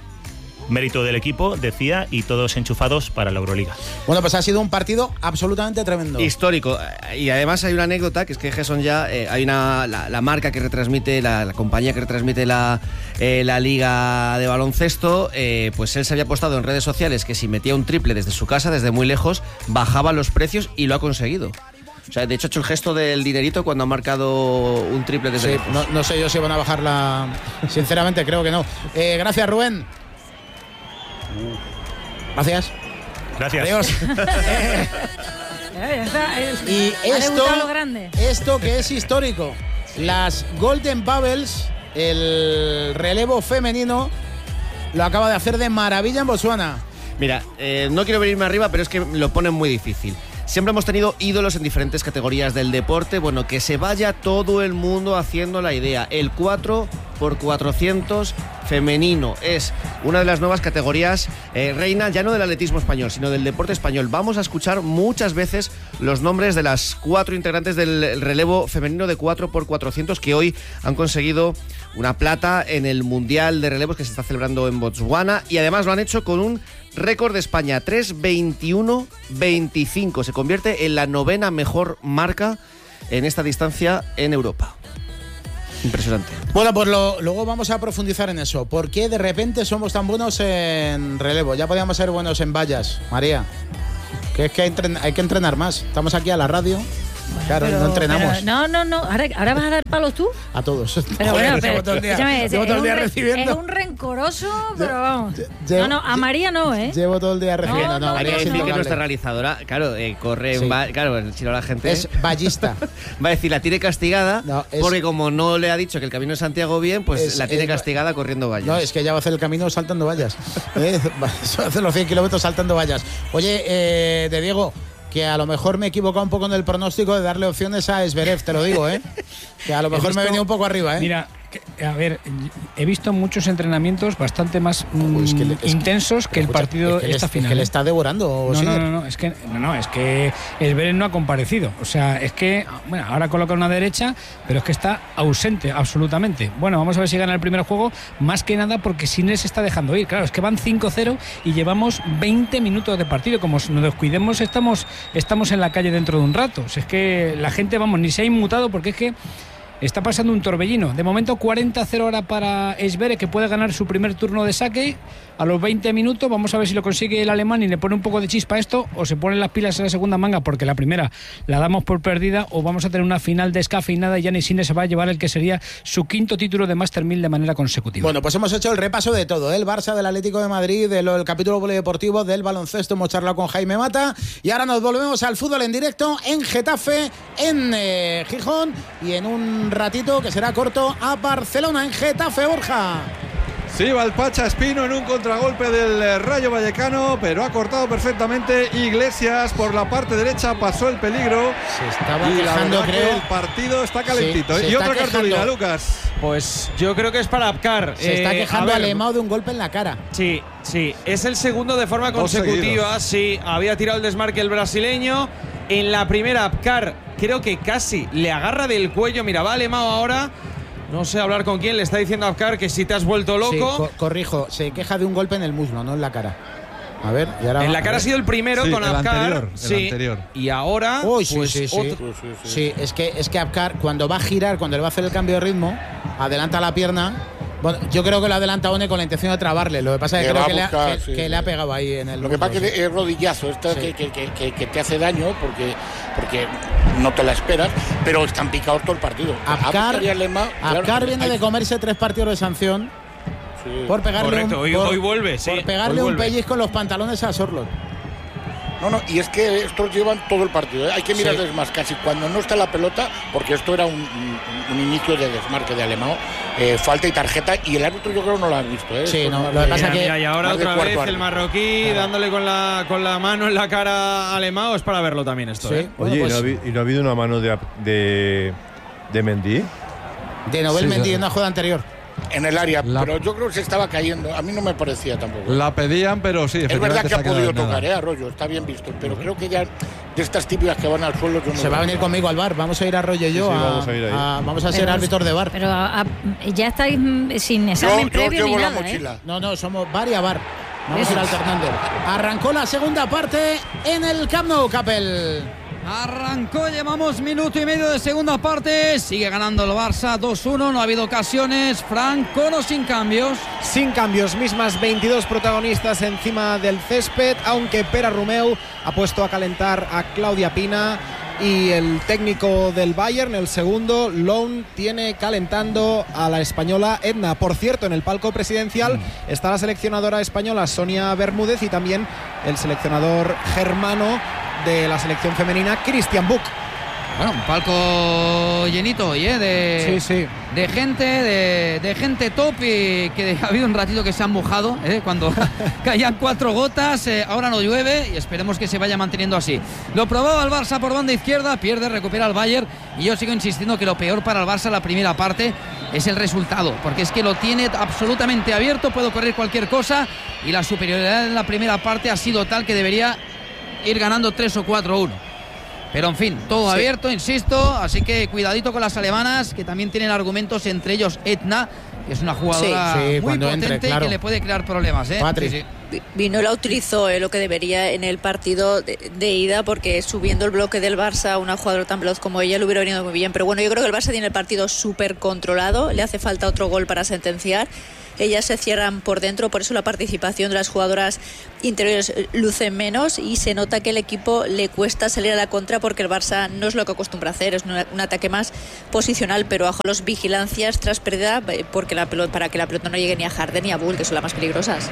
Mérito del equipo, decía, y todos enchufados para la Euroliga. Bueno, pues ha sido un partido absolutamente tremendo. Histórico. Y además hay una anécdota, que es que Gesson ya, eh, hay una la, la marca que retransmite, la, la compañía que retransmite la, eh, la liga de baloncesto, eh, pues él se había postado en redes sociales que si metía un triple desde su casa, desde muy lejos, bajaban los precios y lo ha conseguido. O sea, de hecho ha hecho el gesto del dinerito cuando ha marcado un triple desde sí, lejos. No, no sé yo si van a bajar la... Sinceramente creo que no. Eh, gracias, Rubén. Gracias. Gracias. Adiós. Y esto, esto que es histórico, las Golden Bubbles, el relevo femenino, lo acaba de hacer de maravilla en Botsuana. Mira, eh, no quiero venirme arriba, pero es que lo ponen muy difícil. Siempre hemos tenido ídolos en diferentes categorías del deporte. Bueno, que se vaya todo el mundo haciendo la idea. El cuatro por cuatrocientos femenino. Es una de las nuevas categorías eh, reina, ya no del atletismo español, sino del deporte español. Vamos a escuchar muchas veces los nombres de las cuatro integrantes del relevo femenino de cuatro por cuatrocientos que hoy han conseguido una plata en el Mundial de Relevos que se está celebrando en Botswana, y además lo han hecho con un récord de España, tres veintiuno veinticinco. Se convierte en la novena mejor marca en esta distancia en Europa. Impresionante. Bueno, pues lo, luego vamos a profundizar en eso. ¿Por qué de repente somos tan buenos en relevo? Ya podíamos ser buenos en vallas, María. Que es que hay, hay que entrenar más. Estamos aquí a la radio. Bueno, claro, pero, no entrenamos. Pero, no, no, no. ¿Ahora, ¿Ahora vas a dar palos tú? A todos. Pero Joder, bueno, pero, llevo todo el día, escúchame, llevo todo el día es, recibiendo. Es un rencoroso, pero vamos. Llevo, no, no, a María no, ¿eh? Llevo todo el día recibiendo. No, no, no, María no, es no, decir no, que no, nuestra realizadora, claro, eh, corre, sí. va, claro, si no la gente es vallista. Va a decir, la tiene castigada, no, es, porque como no le ha dicho que el camino de Santiago bien, pues es, la tiene es, castigada corriendo vallas. No, es que ella va a hacer el camino saltando vallas. ¿Eh? Va a hacer los cien kilómetros saltando vallas. Oye, eh, de Diego, que a lo mejor me he equivocado un poco en el pronóstico de darle opciones a Zverev, te lo digo, ¿eh? Que a lo mejor visto, me he venido un poco arriba, ¿eh? Mira, a ver, he visto muchos entrenamientos bastante más mmm, es que le, es intensos que, que el escucha, partido es que esta le, final. Es que le está devorando. No, no, no, no, es que no, no, es que Zverev no ha comparecido. O sea, es que bueno, ahora coloca una derecha, pero es que está ausente absolutamente. Bueno, vamos a ver si gana el primer juego, más que nada porque Sinner se está dejando ir. Claro, es que van cinco cero y llevamos veinte minutos de partido. Como nos descuidemos, estamos, estamos en la calle dentro de un rato. O sea, es que la gente, vamos, ni se ha inmutado porque es que está pasando un torbellino. De momento cuarenta cero ahora para Zverev, que puede ganar su primer turno de saque a los veinte minutos. Vamos a ver si lo consigue el alemán y le pone un poco de chispa a esto, o se ponen las pilas en la segunda manga porque la primera la damos por perdida, o vamos a tener una final descafeinada y Jannik Sinner se va a llevar el que sería su quinto título de Master mil de manera consecutiva. Bueno, pues hemos hecho el repaso de todo, ¿eh? El Barça, del Atlético de Madrid, del el capítulo polideportivo, del baloncesto. Hemos charlado con Jaime Mata y ahora nos volvemos al fútbol en directo en Getafe, en eh, Gijón, y en un ratito que será corto a Barcelona, en Getafe, Borja. Sí, Valpacha Espino en un contragolpe del Rayo Vallecano, pero ha cortado perfectamente Iglesias por la parte derecha, pasó el peligro. Se estaba y quejando, la creo. Que el partido está calentito. Sí, ¿eh? Y otra cartulina, Lucas. Pues yo creo que es para Apcar. Se está eh, quejando Alemão de un golpe en la cara. Sí, sí. Es el segundo de forma Dos consecutiva. seguidos. Sí, había tirado el desmarque el brasileño. En la primera, Apcar creo que casi le agarra del cuello. Mira, va Alemão ahora. No sé hablar con quién, le está diciendo a Apcar que si te has vuelto loco. Sí, co corrijo, se queja de un golpe en el muslo, no en la cara. A ver, y ahora en la cara ha sido el primero sí, con el Apcar. Anterior, sí. El anterior. Y ahora. Uy, sí, pues sí, sí. otro... Sí, sí, sí. sí, es que es que Apcar, cuando va a girar, cuando le va a hacer el cambio de ritmo, adelanta la pierna. Bueno, yo creo que lo adelanta One con la intención de trabarle. Lo que pasa es que, que creo que, buscar, le ha, que, sí, que sí. le ha pegado ahí en el. Lo que pasa es que es rodillazo, esto sí. que, que, que, que te hace daño porque, porque no te la esperas, pero están picados todo el partido. Apcar, Apcar claro, viene hay... de comerse tres partidos de sanción sí. por pegarle Correcto, un, hoy, por, hoy vuelve, sí. por pegarle un pellizco en los pantalones a Sorloth. No, no, y es que estos llevan todo el partido, ¿eh? Hay que mirarles sí. más casi cuando no está la pelota, porque esto era un, un, un inicio de desmarque de Alemão, eh, falta y tarjeta, y el árbitro yo creo que no lo ha visto, ¿eh? Sí, no, lo que pasa que... Y ahora otra vez el marroquí ah. dándole con la, con la mano en la cara a Alemão, es para verlo también esto, sí. ¿eh? Oye, bueno, pues, ¿y, no ha habido, ¿y no ha habido una mano de, de, de Mendy? De Nobel sí, Mendy en una jugada anterior. En el área, la, pero yo creo que se estaba cayendo. A mí no me parecía tampoco. La pedían, pero sí. Es verdad que ha podido tocar, ¿eh? Arroyo, está bien visto. Pero creo que ya de estas típicas que van al suelo. Yo no se va a venir conmigo al bar. Vamos a ir Arroyo y yo. Sí, sí, a, vamos a, ir ahí. A, vamos a ser árbitros de bar. Pero a, a, ya estáis sin examen yo, previo yo llevo ni nada, la mochila. ¿eh? No, no, somos bar y a bar. Vamos Eso. a ir alternando. Arrancó la segunda parte en el Camp Nou, Capel. Arrancó, llevamos minuto y medio de segunda parte. Sigue ganando el Barça dos uno. No ha habido ocasiones. Fran, con o sin cambios. Sin cambios, mismas veintidós protagonistas encima del césped. Aunque Pere Romeu ha puesto a calentar a Claudia Pina. Y el técnico del Bayern, el segundo, Lown, tiene calentando a la española Edna. Por cierto, en el palco presidencial está la seleccionadora española Sonia Bermúdez y también el seleccionador germano de la selección femenina, Christian Buch. Bueno, un palco llenito hoy, ¿eh? De, sí, sí. de gente, de, de gente top y que ha habido un ratito que se han mojado, ¿eh? Cuando caían cuatro gotas, eh, ahora no llueve y esperemos que se vaya manteniendo así. Lo probaba el Barça por banda izquierda, pierde, recupera el Bayern y yo sigo insistiendo que lo peor para el Barça la primera parte es el resultado, porque es que lo tiene absolutamente abierto, puede ocurrir cualquier cosa y la superioridad en la primera parte ha sido tal que debería ir ganando tres o cuatro uno. Pero en fin, todo sí. abierto, insisto, así que cuidadito con las alemanas, que también tienen argumentos, entre ellos Etna, que es una jugadora sí, sí, muy potente entre, claro. y que le puede crear problemas, ¿eh? Sí, sí. Vino la utilizó eh, lo que debería en el partido de, de ida, porque subiendo el bloque del Barça, una jugadora tan veloz como ella le hubiera venido muy bien. Pero bueno, yo creo que el Barça tiene el partido súper controlado, le hace falta otro gol para sentenciar. Ellas se cierran por dentro, por eso la participación de las jugadoras interiores luce menos y se nota que el equipo le cuesta salir a la contra porque el Barça no es lo que acostumbra hacer, es un, un ataque más posicional, pero bajo las vigilancias tras pérdida porque la pelota, para que la pelota no llegue ni a Harden ni a Bull, que son las más peligrosas.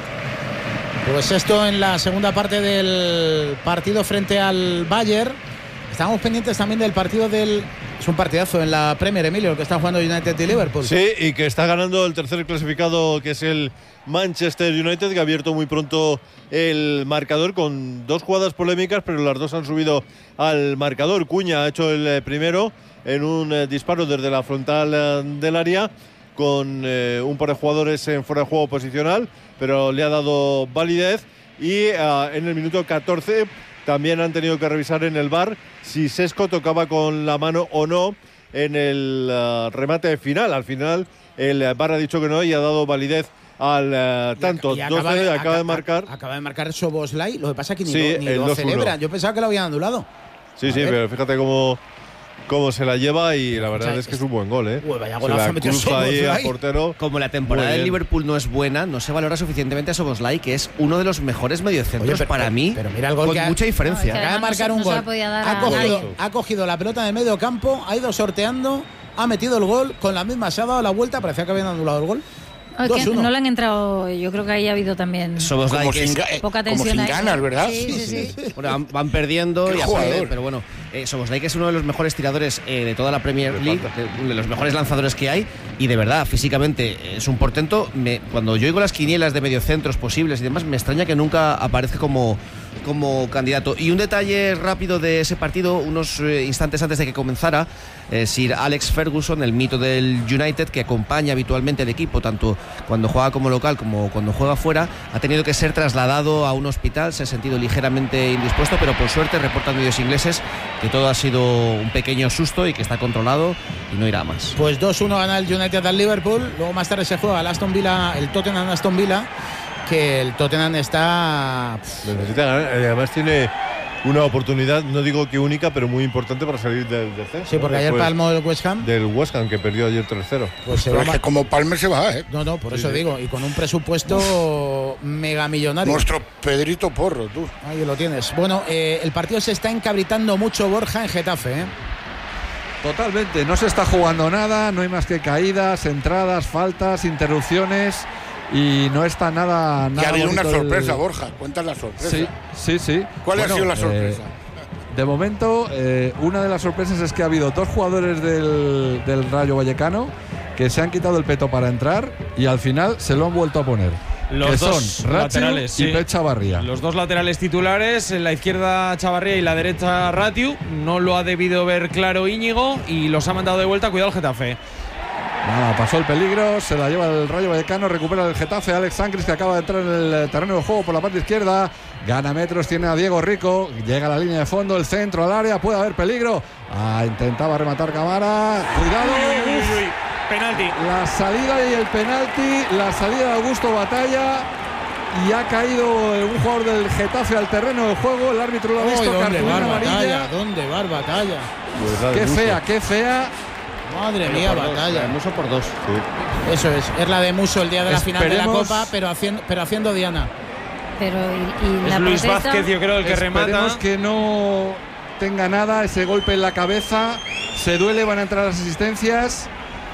Pues esto en la segunda parte del partido frente al Bayern. Estamos pendientes también del partido del... Es un partidazo en la Premier, Emilio, el que está jugando United y Liverpool. Sí, y que está ganando el tercer clasificado, que es el Manchester United, que ha abierto muy pronto el marcador con dos jugadas polémicas, pero las dos han subido al marcador. Cuña ha hecho el primero en un eh, disparo desde la frontal eh, del área, con eh, un par de jugadores en fuera de juego posicional, pero le ha dado validez. Y eh, en el minuto catorce también han tenido que revisar en el V A R si Sesco tocaba con la mano o no en el uh, remate final. Al final el V A R ha dicho que no y ha dado validez al uh, tanto. Y acaba, de, de, acaba de marcar. Acaba de marcar Szoboszlai. Lo que pasa es que ni, sí, lo, ni lo celebran. Yo pensaba que lo habían anulado. Sí, a sí, ver. Pero fíjate cómo, cómo se la lleva y la verdad o sea, es que es un buen gol, ¿eh? Uy, vaya golazo, se la cruza ahí al portero. Como la temporada del Liverpool no es buena, no se valora suficientemente a Szoboszlai, que es uno de los mejores mediocentros. Oye, pero, para pero, mí, pero mira el gol con que mucha ha, diferencia. No, acaba de marcar no un no gol. Ha cogido, ha cogido la pelota en el medio campo, ha ido sorteando, ha metido el gol, con la misma se ha dado la vuelta, parecía que habían anulado el gol. Okay, no le han entrado, yo creo que ahí ha habido también como sin, poca tensión. Como sin ganas, ¿verdad? Sí, sí, sí. sí. Bueno, van, van perdiendo y aparte, pero bueno, eh, Szoboszlai, que es uno de los mejores tiradores eh, de toda la Premier League, de, de los mejores lanzadores que hay, y de verdad, físicamente es un portento. Me, cuando yo oigo las quinielas de mediocentros posibles y demás, me extraña que nunca aparezca como, como candidato. Y un detalle rápido de ese partido, unos eh, instantes antes de que comenzara, eh, Sir Alex Ferguson, el mito del United, que acompaña habitualmente al equipo, tanto cuando juega como local como cuando juega fuera, ha tenido que ser trasladado a un hospital. Se ha sentido ligeramente indispuesto, pero por suerte reportan medios ingleses que todo ha sido un pequeño susto y que está controlado y no irá más. Pues dos uno gana el United al Liverpool. Luego más tarde se juega el Aston Villa, el Tottenham Aston Villa, que el Tottenham está... necesita ganar, además tiene una oportunidad, no digo que única, pero muy importante para salir del descenso. Sí, porque ¿no? ayer palmó el West Ham. Del West Ham, que perdió ayer tres cero. Pues se va es que como Palmer se va, ¿eh? No, no, por sí, eso sí. digo. Y con un presupuesto megamillonario. Nuestro Pedrito Porro, tú. Ahí lo tienes. Bueno, eh, el partido se está encabritando mucho, Borja, en Getafe, ¿eh? Totalmente, no se está jugando nada, no hay más que caídas, entradas, faltas, interrupciones y no está nada... nada y ha habido una sorpresa, el... Borja, cuentas la sorpresa. Sí, sí, sí. ¿Cuál bueno, ha sido la sorpresa? Eh, de momento, eh, una de las sorpresas es que ha habido dos jugadores del, del Rayo Vallecano que se han quitado el peto para entrar y al final se lo han vuelto a poner. Los que dos son laterales y sí. Pep Chavarría. Los dos laterales titulares, en la izquierda Chavarría y la derecha Ratiu. No lo ha debido ver claro Íñigo y los ha mandado de vuelta. Cuidado el Getafe. Nada, pasó el peligro, se la lleva el Rayo Vallecano, recupera el Getafe. Alex Sancris, que acaba de entrar en el terreno de juego por la parte izquierda, gana metros, tiene a Diego Rico, llega a la línea de fondo, el centro al área, puede haber peligro. Ah, intentaba rematar Camara, cuidado. Uy, uy, uy. Penalti. La salida y el penalti, la salida de Augusto Batalla. Y ha caído un jugador del Getafe al terreno de juego. El árbitro lo ha visto. ¿Dónde va amarilla. Batalla? ¿Dónde va Batalla? Pues qué fea, qué fea. Madre mía, Batalla. Dos, Muso por dos. Sí. Eso es. Es la de Muso el día de la Esperemos, final de la Copa, pero haciendo, pero haciendo Diana. Pero y, y es la Luis protesta... Vázquez, yo creo, el que Esperemos remata. que no tenga nada, ese golpe en la cabeza. Se duele, van a entrar las asistencias.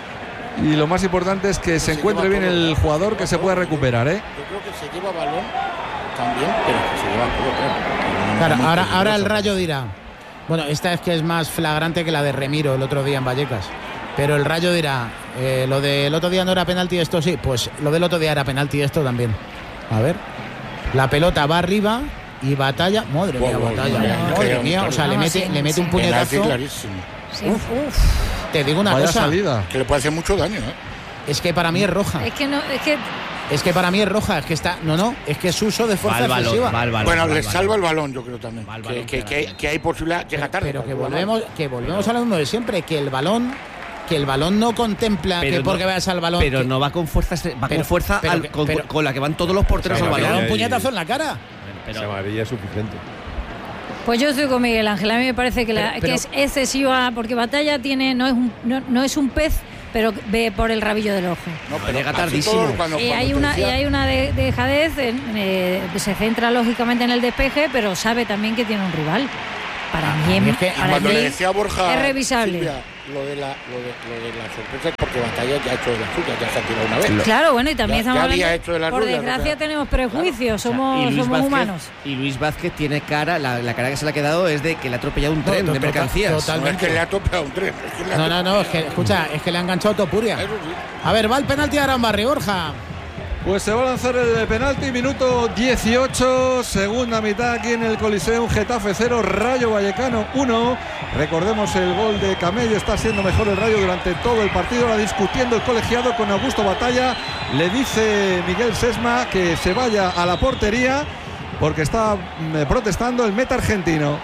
Y lo más importante es que se, se encuentre bien el jugador, que se pueda recuperar, ¿eh? Yo creo que se lleva balón también, pero que se lleva todo, claro. Claro, ahora, ahora el Rayo dirá: Bueno, esta es que es más flagrante que la de Remiro el otro día en Vallecas. Pero el Rayo dirá, eh, lo del otro día no era penalti, esto sí. Pues lo del otro día era penalti, esto también. A ver. La pelota va arriba y Batalla. Madre mía, wow, Batalla. Wow, madre mía, o sea, le mete, le mete un puñetazo. Sí. Uf, uf. Te digo una Vaya cosa. salida. Que le puede hacer mucho daño, ¿eh? Es que para mí es roja. Es que no, es que. Es que para mí es roja, es que está. No, no, es que es uso de fuerza balón, excesiva. Balón, bueno, le salva el balón, yo creo también. Que, que, que, hay, que hay posibilidad, llega tarde. Pero que volvemos, que volvemos a lo mismo de siempre, que el balón. Que el balón no contempla pero que no, porque vayas al balón. Pero que, no va con fuerza, va pero, con fuerza pero, al, pero, con, pero, con la que van todos los porteros al balón. Un puñetazo en la cara. Pero, esa amarilla es suficiente. Pues yo estoy con Miguel Ángel. A mí me parece que, la, pero, pero, que es excesiva porque Batalla tiene no es un, no, no es un pez, pero ve por el rabillo del ojo. No, pero llega tardísimo. Cuando, y, hay una, decía... y hay una de, dejadez, en, eh, se centra lógicamente en el despeje, pero sabe también que tiene un rival. Para ah, mí, es que, para cuando mí le decía a Borja, es revisable. Silvia, lo de la lo de, lo de la sorpresa es porque Batalla ya ha hecho de la suya, ya se ha tirado una vez. Claro, bueno, y también ya, estamos ya hablando, había hecho de la por rueda, desgracia ¿verdad? tenemos prejuicios, Claro. somos, O sea, y somos Vázquez, humanos. Y Luis Vázquez tiene cara, la, la cara que se le ha quedado es de que le ha atropellado un tren no, de mercancías. Totalmente. No es que le ha atropellado un tren. Es que le no, no, no, es que, escucha, es que le ha enganchado Topuria. A ver, va el penalti a Arambarri, Borja. Pues se va a lanzar el penalti, minuto dieciocho, segunda mitad aquí en el Coliseum, Getafe cero, Rayo Vallecano uno. Recordemos el gol de Camello, está siendo mejor el Rayo durante todo el partido, ahora discutiendo el colegiado con Augusto Batalla. Le dice Miguel Sesma que se vaya a la portería porque está protestando el meta argentino.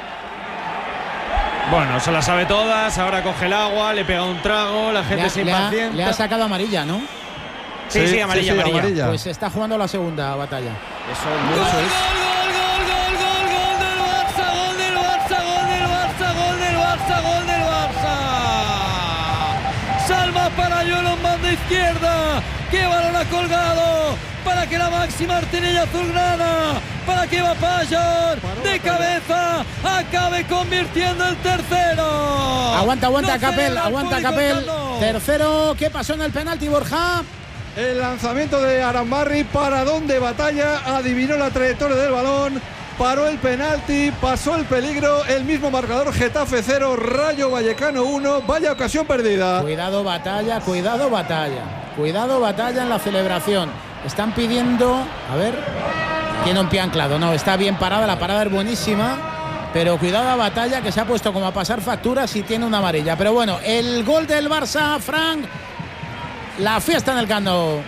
Bueno, se la sabe todas, ahora coge el agua, le pega un trago, la gente se impacienta. Le ha sacado amarilla, ¿no? Sí, sí, sí, amarilla, sí, sí, amarilla, amarilla. Pues está jugando la segunda Batalla. Eso gol, mucho gol, es. Gol, gol, gol, gol, gol del Barça, gol del Barça, gol del Barça, gol del Barça, gol del Barça. Salva para Yuelo en banda izquierda. ¡Qué balón ha colgado! Para que la máxima artillería azulgrana, para que va Payón de cabeza acabe convirtiendo el tercero. Aguanta, aguanta no Capel, aguanta Capel. Tercero, ¿qué pasó en el penalti, Borja? El lanzamiento de Arambarri, para dónde Batalla, adivinó la trayectoria del balón, paró el penalti, pasó el peligro, el mismo marcador, Getafe cero, Rayo Vallecano uno, vaya ocasión perdida. Cuidado Batalla, cuidado Batalla, cuidado Batalla en la celebración. Están pidiendo, a ver, tiene un pie anclado, no, está bien parada, la parada es buenísima, pero cuidado a Batalla que se ha puesto como a pasar facturas y tiene una amarilla. Pero bueno, el gol del Barça, Frank, la fiesta en el Camp Nou.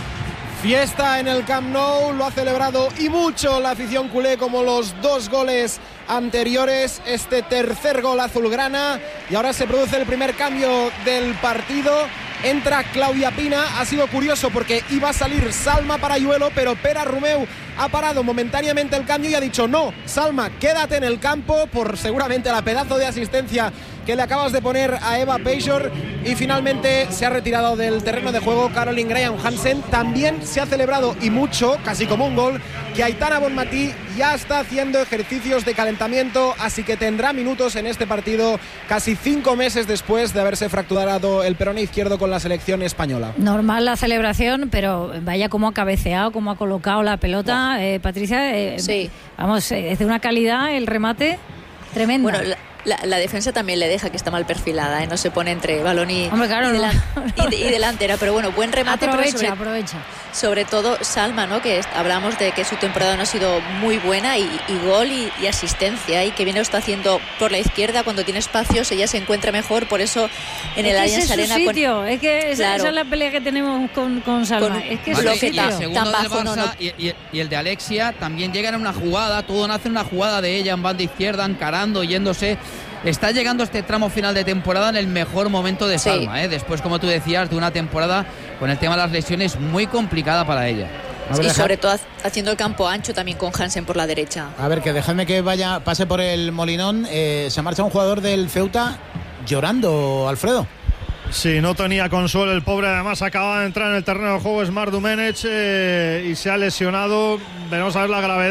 Fiesta en el Camp Nou, lo ha celebrado y mucho la afición culé, como los dos goles anteriores, este tercer gol azulgrana, y ahora se produce el primer cambio del partido. Entra Claudia Pina, ha sido curioso porque iba a salir Salma para Yuelo, pero Pere Romeu ha parado momentáneamente el cambio y ha dicho no, Salma, quédate en el campo por seguramente la pedazo de asistencia que le acabas de poner a Eva Pejor, y finalmente se ha retirado del terreno de juego Caroline Graham Hansen. También se ha celebrado y mucho, casi como un gol, que Aitana Bonmatí ya está haciendo ejercicios de calentamiento, así que tendrá minutos en este partido casi cinco meses después de haberse fracturado el peroné izquierdo con la selección española. Normal la celebración, pero vaya cómo ha cabeceado, cómo ha colocado la pelota, eh, Patricia. Eh, sí. Vamos, es de una calidad el remate tremenda. Bueno, la... La, la defensa también le deja que está mal perfilada, ¿eh? No se pone entre balón y, Hombre, claro, y, delan, no. y, y delantera, pero bueno, buen remate. Aprovecha, sobre, aprovecha. Sobre todo Salma, ¿no? Que hablamos de que su temporada no ha sido muy buena, y, y gol y, y asistencia, y que bien lo está haciendo por la izquierda cuando tiene espacios, ella se encuentra mejor, por eso en es el Allianz Arena. Es su sitio, con, es que esa, claro, esa es la pelea que tenemos con, con Salma. Con, es que vale, es su sitio. Y el segundo tan del bajo, Barça no, no. Y, y, y el de Alexia también llegan a una jugada, todo nace en una jugada de ella en banda izquierda, encarando, yéndose. Está llegando este tramo final de temporada en el mejor momento de Salma, sí. ¿eh? Después, como tú decías, de una temporada con el tema de las lesiones muy complicada para ella. Y sobre todo haciendo el campo ancho también con Hansen por la derecha. A ver, que dejadme que vaya, pase por el Molinón. Eh, se marcha un jugador del Ceuta llorando, Alfredo. Sí, no tenía consuelo el pobre, además acaba de entrar en el terreno de juego Smart Domenech eh, y se ha lesionado. Veremos a ver la gravedad.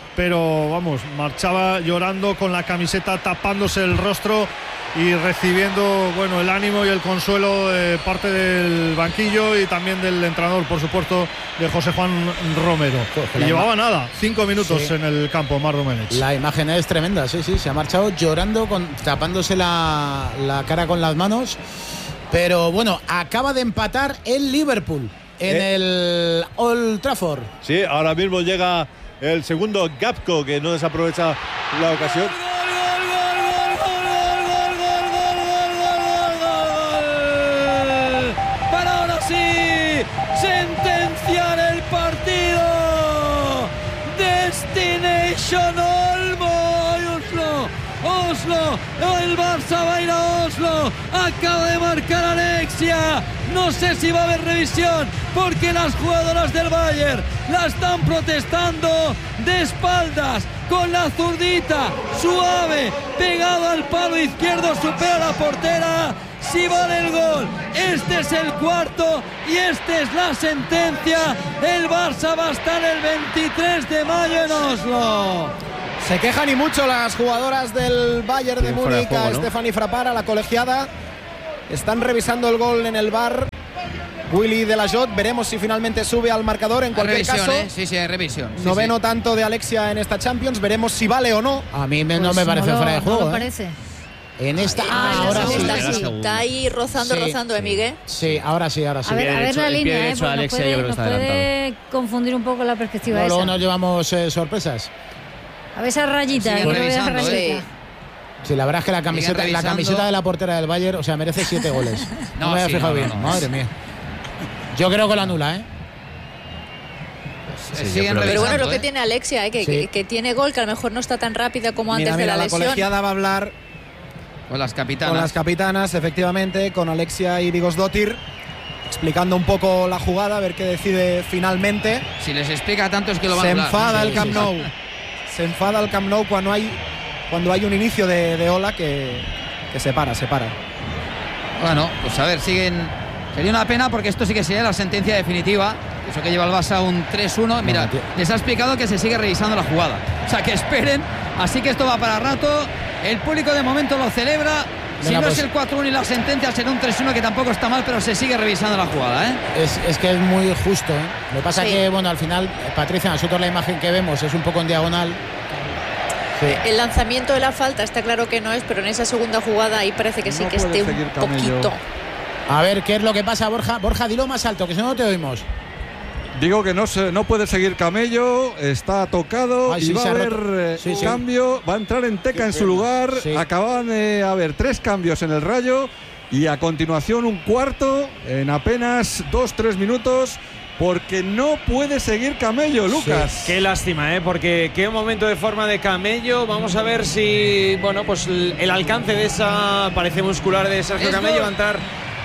pero vamos, marchaba llorando con la camiseta, tapándose el rostro y recibiendo, bueno, el ánimo y el consuelo de parte del banquillo y también del entrenador, por supuesto, de José Juan Romero. Y llevaba nada, cinco minutos sí. en el campo, Mar Domenech. La imagen es tremenda, sí, sí, se ha marchado llorando, con, tapándose la, la cara con las manos. Pero bueno, acaba de empatar el Liverpool en eh. el Old Trafford. Sí, ahora mismo llega el segundo Gakpo, que no desaprovecha la ocasión. Sentenciar el partido. Destination Olmo. Oslo, Oslo, el Barça va a ir a Oslo. Acaba de marcar Alexia. No sé si va a haber revisión porque las jugadoras del Bayern la están protestando de espaldas con la zurdita suave, pegado al palo izquierdo, supera la portera. Si vale el gol, este es el cuarto y esta es la sentencia. El Barça va a estar el veintitrés de mayo en Oslo. Se quejan y mucho las jugadoras del Bayern de Múnich, ¿no? Stephanie Frappart, la colegiada. Están revisando el gol en el V A R. Willy de la Jot, veremos si finalmente sube al marcador. En cualquier revisión, caso, ¿eh? sí, sí, hay revisión. Sí, noveno sí. tanto de Alexia en esta Champions, veremos si vale o no. A mí me, pues no me parece no fuera de juego. No lo ¿eh? parece. En esta, ah, ah, ahora sí. Está, sí. está ahí rozando, sí, rozando, ¿eh, Miguel? Sí, ahora sí, ahora sí. A ver, a ver la línea, ¿eh? Derecho, Nos Alexia, puede, yo creo que nos está puede confundir un poco la perspectiva no, esa. luego nos llevamos eh, sorpresas. A ver esa rayita, sí, quiero ver esa rayita. Sí. Sí, la verdad es que la camiseta, la camiseta de la portera del Bayern, o sea, merece siete goles. No, no me había sí, fijado no, bien, no, no. madre mía. Yo creo que la anula, ¿eh? Sí, siguen pero bueno, es lo que ¿eh? tiene Alexia, ¿eh? que, sí. que, que tiene gol, que a lo mejor no está tan rápida como Mira, antes mira, de la, la lesión. colegiada va a hablar con las capitanas. Con las capitanas, efectivamente, con Alexia y Vigosdottir, explicando un poco la jugada, a ver qué decide finalmente. Si les explica tanto es que lo van Se a hablar. enfada Sí, el Camp sí, Nou. sí. Se enfada el Camp Nou cuando hay, cuando hay un inicio de, de ola que, que se para, se para. Bueno, pues a ver, siguen. Sería una pena porque esto sí que sería la sentencia definitiva. Eso que lleva el Barça un tres uno. Mira, les ha explicado que se sigue revisando la jugada. O sea, que esperen. Así que esto va para rato. El público de momento lo celebra. Si Venga, no pues, es el cuatro uno y la sentencia será un tres uno, que tampoco está mal, pero se sigue revisando la jugada, ¿eh? Es, es que es muy justo, ¿eh? Lo que pasa Sí. que, bueno, al final, Patricia, nosotros la imagen que vemos es un poco en diagonal. Sí. El lanzamiento de la falta está claro que no es, pero en esa segunda jugada ahí parece que sí No que puede esté seguir un Camello. poquito. A ver, ¿qué es lo que pasa, Borja? Borja, dilo más alto, que si no, no te oímos. Digo que no se, no puede seguir Camello, está tocado. Ay, y sí, va se a ha haber roto. eh, Sí, sí. cambio, va a entrar en Teca en su lugar. Sí. Acaban de haber tres cambios en el Rayo y a continuación un cuarto en apenas dos, tres minutos. Porque no puede seguir Camello, Lucas. Sí, qué lástima, ¿eh? Porque qué momento de forma de Camello. Vamos a ver si, bueno, pues el, el alcance de esa, parece muscular de Sergio Es Camello gol. va a entrar.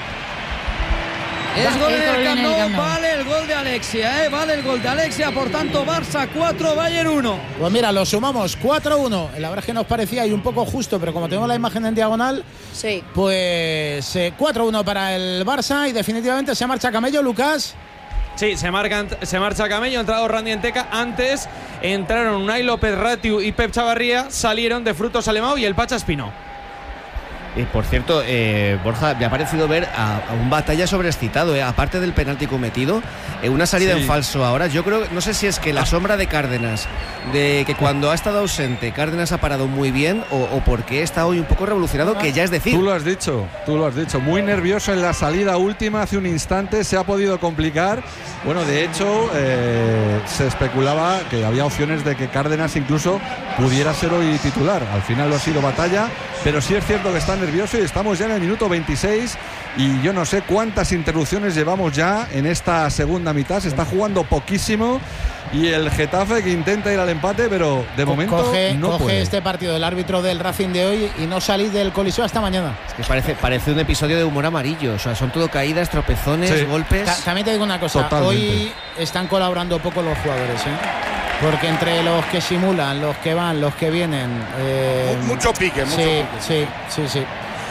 Es gol en gol el en Camp el Nou, Camp Nou. vale el gol de Alexia, ¿eh? Vale el gol de Alexia, por tanto Barça cuatro, Bayern uno. Pues mira, lo sumamos cuatro uno. La verdad es que nos parecía y un poco justo, pero como tenemos la imagen en diagonal, Sí. pues eh, cuatro uno para el Barça y definitivamente se marcha Camello, Lucas. Sí, se, marcan, se marcha Camello, ha entrado Randy Enteca. Antes entraron Unai López Ratiu y Pep Chavarría, salieron de Frutos Alemão y el Pacha Espino. Eh, por cierto, eh, Borja, me ha parecido ver a, a un Batalla sobreexcitado, eh, aparte del penalti cometido, eh, una salida Sí. en falso ahora. Yo creo, no sé si es que la sombra de Cárdenas, de que cuando ha estado ausente, Cárdenas ha parado muy bien, o, o porque está hoy un poco revolucionado, que ya es decir. Tú lo has dicho, tú lo has dicho. Muy nervioso en la salida última, hace un instante se ha podido complicar. Bueno, de hecho, eh, se especulaba que había opciones de que Cárdenas incluso pudiera ser hoy titular. Al final lo ha sido Batalla, pero sí es cierto que está nervioso y estamos ya en el minuto veintiséis y yo no sé cuántas interrupciones llevamos ya en esta segunda mitad. Se está jugando poquísimo y el Getafe que intenta ir al empate, pero de momento coge, no coge puede. este partido del árbitro del Racing de hoy y no salís del Coliseo hasta mañana. Es que parece, parece un episodio de humor amarillo. O sea, son todo caídas, tropezones, Sí. golpes. Ta- también te digo una cosa, Totalmente. hoy están colaborando poco los jugadores, ¿eh? Porque entre los que simulan, los que van, los que vienen. eh, Mucho pique, mucho sí, pique. sí, sí, sí.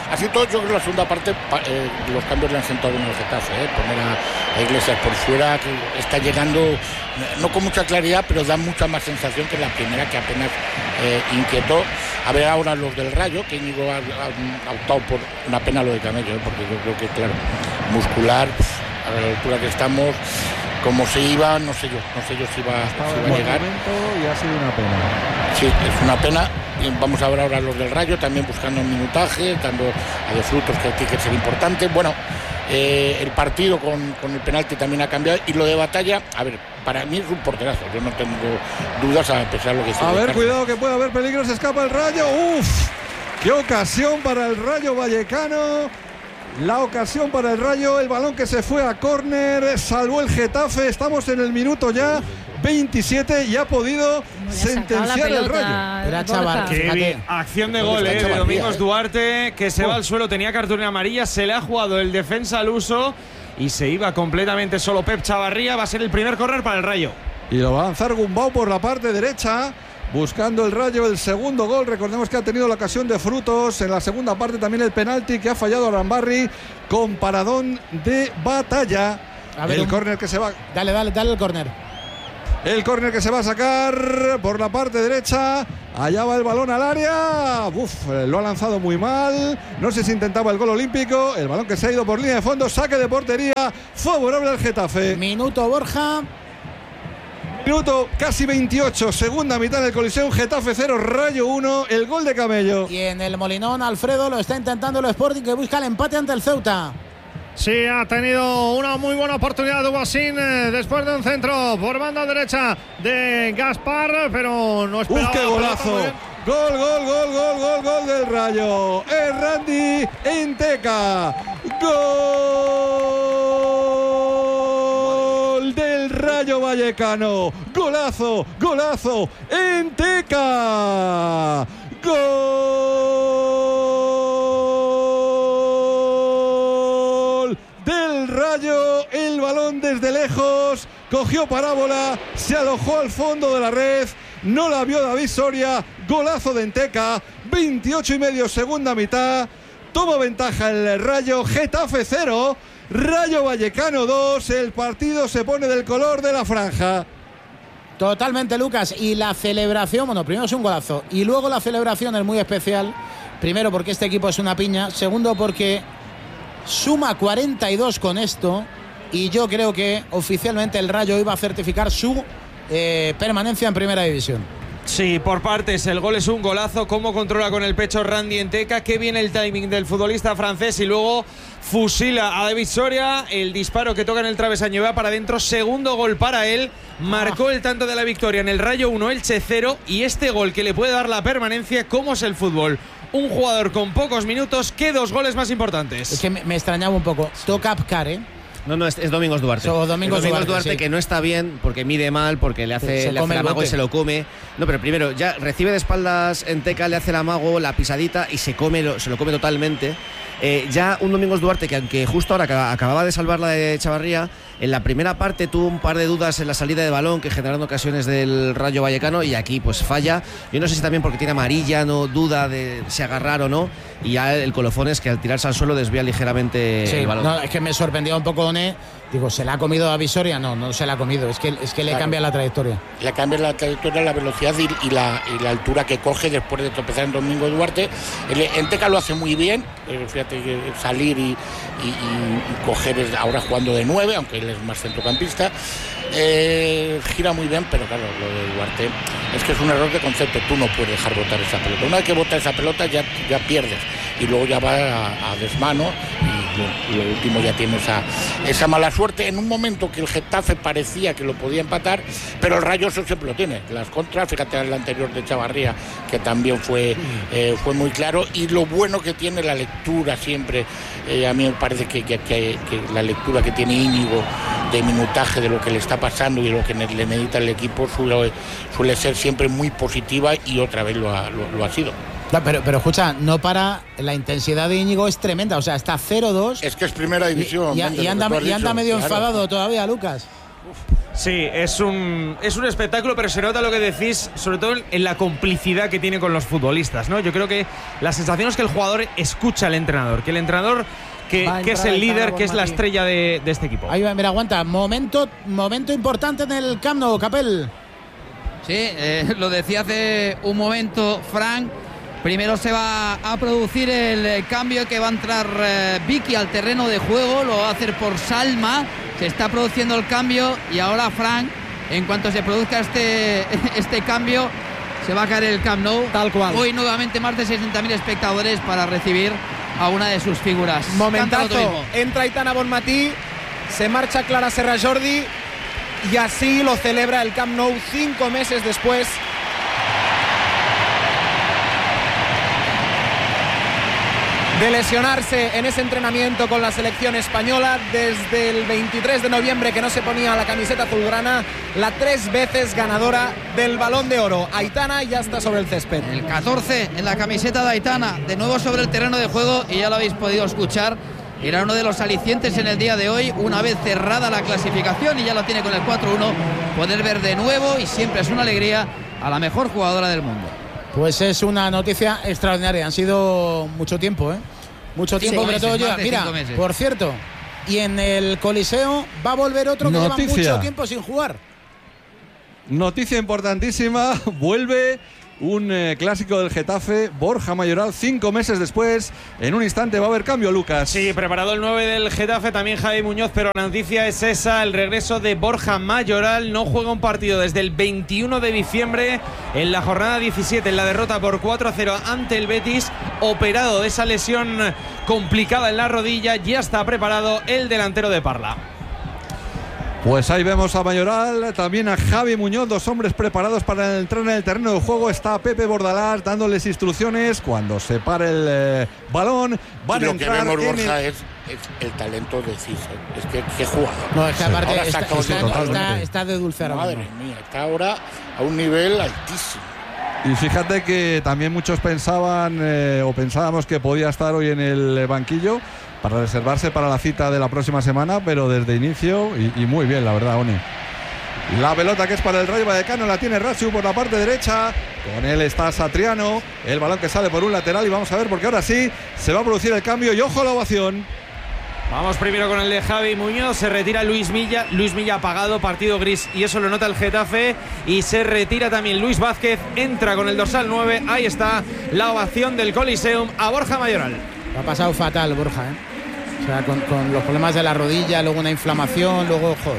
Así todo, yo creo que la segunda parte eh, los cambios le han sentado en el Getafe, ¿eh? Poner a, a Iglesias por fuera, que está llegando no con mucha claridad, pero da mucha más sensación que la primera, que apenas eh, inquietó. A ver ahora los del Rayo, que Íñigo ha, ha, ha optado por una pena lo de Camello, ¿eh? Porque yo creo que, claro, muscular, a la altura que estamos, como se iba, no sé yo, no sé yo si iba, si iba a llegar. Y ha sido una pena. Sí, es una pena. Vamos a ver ahora los del Rayo, también buscando un minutaje, dando a De Frutos, que tiene que ser importante. Bueno, eh, el partido con, con el penalti también ha cambiado, y lo de Batalla, a ver, para mí es un porterazo, yo no tengo dudas a pesar de lo que se A ver, Carlos. cuidado que puede haber peligro, se escapa el Rayo. ¡Uf! ¡Qué ocasión para el Rayo Vallecano! La ocasión para el Rayo, el balón que se fue a córner, salvó el Getafe. Estamos en el minuto ya veintisiete y ha podido sentenciar el Rayo. Era chaval, Qué bien. Acción de gol eh, de Domingos Duarte, que se va al suelo, tenía cartulina amarilla, se le ha jugado el defensa al uso y se iba completamente solo Pep Chavarría. Va a ser el primer córner para el Rayo. Y lo va a lanzar Gumbau por la parte derecha, buscando el Rayo el segundo gol. Recordemos que ha tenido la ocasión de Frutos. En la segunda parte también el penalti que ha fallado Arambarri con paradón de Batalla. A ver, el un... córner que se va. Dale, dale, dale el córner. El córner que se va a sacar por la parte derecha. Allá va el balón al área. Uf, lo ha lanzado muy mal. No sé si intentaba el gol olímpico. El balón que se ha ido por línea de fondo. Saque de portería favorable al Getafe. Minuto, Borja. Minuto casi veintiocho, segunda mitad del Coliseum, Getafe cero, Rayo uno, el gol de Camello. Y en el Molinón, Alfredo, lo está intentando el Sporting, que busca el empate ante el Ceuta. Sí, ha tenido una muy buena oportunidad de Guasín eh, después de un centro por banda derecha de Gaspar, pero no esperaba. ¡Uf, qué golazo! Gol, gol, gol, gol, gol, gol del Rayo. Es Randy Enteca. Gol del Rayo Vallecano. Golazo, golazo. Enteca. Gol del Rayo. El balón desde lejos. Cogió parábola. Se alojó al fondo de la red. No la vio David Soria. Golazo de Enteca. veintiocho y medio, segunda mitad. Toma ventaja el Rayo. Getafe cero. Rayo Vallecano dos. El partido se pone del color de la franja. Totalmente, Lucas. Y la celebración, bueno, primero es un golazo. Y luego la celebración es muy especial. Primero porque este equipo es una piña. Segundo porque suma cuarenta y dos con esto. Y yo creo que oficialmente el Rayo iba a certificar su eh, permanencia en Primera División. Sí, por partes, el gol es un golazo. Cómo controla con el pecho Randy Enteca. Qué bien el timing del futbolista francés. Y luego fusila a David Soria. El disparo que toca en el travesaño va para adentro. Segundo gol para él. Marcó el tanto de la victoria en el Rayo uno, Elche cero. Y este gol que le puede dar la permanencia. ¿Cómo es el fútbol? Un jugador con pocos minutos. ¿Qué dos goles más importantes? Es que me, me extrañaba un poco. Toca Apcar, ¿eh? No, no, es, es Domingos Duarte. So, Domingos, es Domingos Duarte, Duarte sí. Que no está bien porque mide mal, porque le hace, se le hace el amago y se lo come. No, pero primero, ya recibe de espaldas Enteca, le hace el amago, la pisadita y se come, lo, se lo come totalmente. Eh, ya un Domingos Duarte que aunque justo ahora acababa de salvar la de Chavarría, en la primera parte tuvo un par de dudas en la salida de balón que generaron ocasiones del Rayo Vallecano y aquí pues falla. Yo no sé si también porque tiene amarilla, no duda de si agarrar o no. Y ya el colofón es que al tirarse al suelo desvía ligeramente sí, el balón. No, es que me sorprendió un poco One. Digo, ¿se la ha comido a Visoria? No, no se la ha comido. Es que, es que le Claro. cambia la trayectoria. Le cambia la trayectoria, la velocidad y, y, la, y la altura que coge después de tropezar en Domingo Duarte. El Enteca lo hace muy bien, eh, fíjate que salir y, y, y coger es ahora jugando de nueve, aunque él es más centrocampista. Eh, gira muy bien, pero claro, lo de Duarte es que es un error de concepto. Tú no puedes dejar botar esa pelota. Una vez que botas esa pelota ya, ya pierdes y luego ya va a, a desmano y lo, lo último ya tiene esa, esa mala suerte en un momento que el Getafe parecía que lo podía empatar, pero el Rayo eso siempre lo tiene. Las contras, fíjate en el anterior de Chavarría, que también fue, eh, fue muy claro, y lo bueno que tiene la lectura siempre, eh, a mí me parece que, que, que, que la lectura que tiene Íñigo de minutaje de lo que le está pasando y lo que le necesita el equipo suele, suele ser siempre muy positiva y otra vez lo ha, lo, lo ha sido. No, pero, pero escucha, no para, la intensidad de Íñigo es tremenda, o sea, está cero dos. Es que es Primera División. Y, y, y anda, y anda medio claro. enfadado todavía, Lucas. Sí, es un, es un espectáculo, pero se nota lo que decís, sobre todo en la complicidad que tiene con los futbolistas, ¿no? Yo creo que la sensación es que el jugador escucha al entrenador, que el entrenador, que, que es el líder, que es la estrella de, de este equipo. Ahí va, mira, aguanta. Momento, momento importante en el Camp Nou, Capel. Sí, eh, lo decía hace un momento Frank. Primero se va a producir el cambio que va a entrar eh, Vicky al terreno de juego, lo va a hacer por Salma, se está produciendo el cambio y ahora Frank, en cuanto se produzca este, este cambio, se va a caer el Camp Nou. Tal cual. Hoy nuevamente más de sesenta mil espectadores para recibir a una de sus figuras. Momentazo, entra Aitana Bonmatí, se marcha Clara Serra Jordi y así lo celebra el Camp Nou cinco meses después. De lesionarse en ese entrenamiento con la selección española desde el veintitrés de noviembre que no se ponía la camiseta azulgrana, la tres veces ganadora del Balón de Oro. Aitana ya está sobre el césped. El catorce en la camiseta de Aitana, de nuevo sobre el terreno de juego y ya lo habéis podido escuchar. Era uno de los alicientes en el día de hoy, una vez cerrada la clasificación y ya lo tiene con el cuatro uno, poder ver de nuevo y siempre es una alegría a la mejor jugadora del mundo. Pues es una noticia extraordinaria. Han sido mucho tiempo, ¿eh? Mucho tiempo, sí, pero todo lleva. Mira, por cierto, y en el Coliseo va a volver otro que Noticia. lleva mucho tiempo sin jugar. Noticia importantísima, vuelve un eh, clásico del Getafe, Borja Mayoral, cinco meses después. En un instante va a haber cambio, Lucas. Sí, preparado el nueve del Getafe, también Javi Muñoz, pero la noticia es esa, el regreso de Borja Mayoral. No juega un partido desde el veintiuno de diciembre, en la jornada diecisiete, en la derrota por cuatro a cero ante el Betis, operado de esa lesión complicada en la rodilla. Ya está preparado el delantero de Parla. Pues ahí vemos a Mayoral, también a Javi Muñoz, dos hombres preparados para entrar en el terreno de juego. Está Pepe Bordalás dándoles instrucciones. Cuando se pare el eh, balón, van y a lo entrar. que vemos, en Borja, el... es, es el talento de Cise. Es que qué jugador. No, es que aparte Ahora está, saca está, otro- está, está de dulce ahora Madre mismo. mía, está ahora a un nivel altísimo. Y fíjate que también muchos pensaban eh, o pensábamos que podía estar hoy en el banquillo para reservarse para la cita de la próxima semana, pero desde inicio y, y muy bien, la verdad, Oni. La pelota que es para el Rayo Vallecano la tiene Ratsu por la parte derecha. Con él está Satriano. El balón que sale por un lateral y vamos a ver porque ahora sí se va a producir el cambio y ojo a la ovación. Vamos primero con el de Javi Muñoz, se retira Luis Milla, Luis Milla apagado, partido gris y eso lo nota el Getafe, y se retira también Luis Vázquez, entra con el dorsal nueve, ahí está la ovación del Coliseum a Borja Mayoral. Lo ha pasado fatal, Borja, ¿eh? O sea, con, con los problemas de la rodilla, luego una inflamación, luego, joder.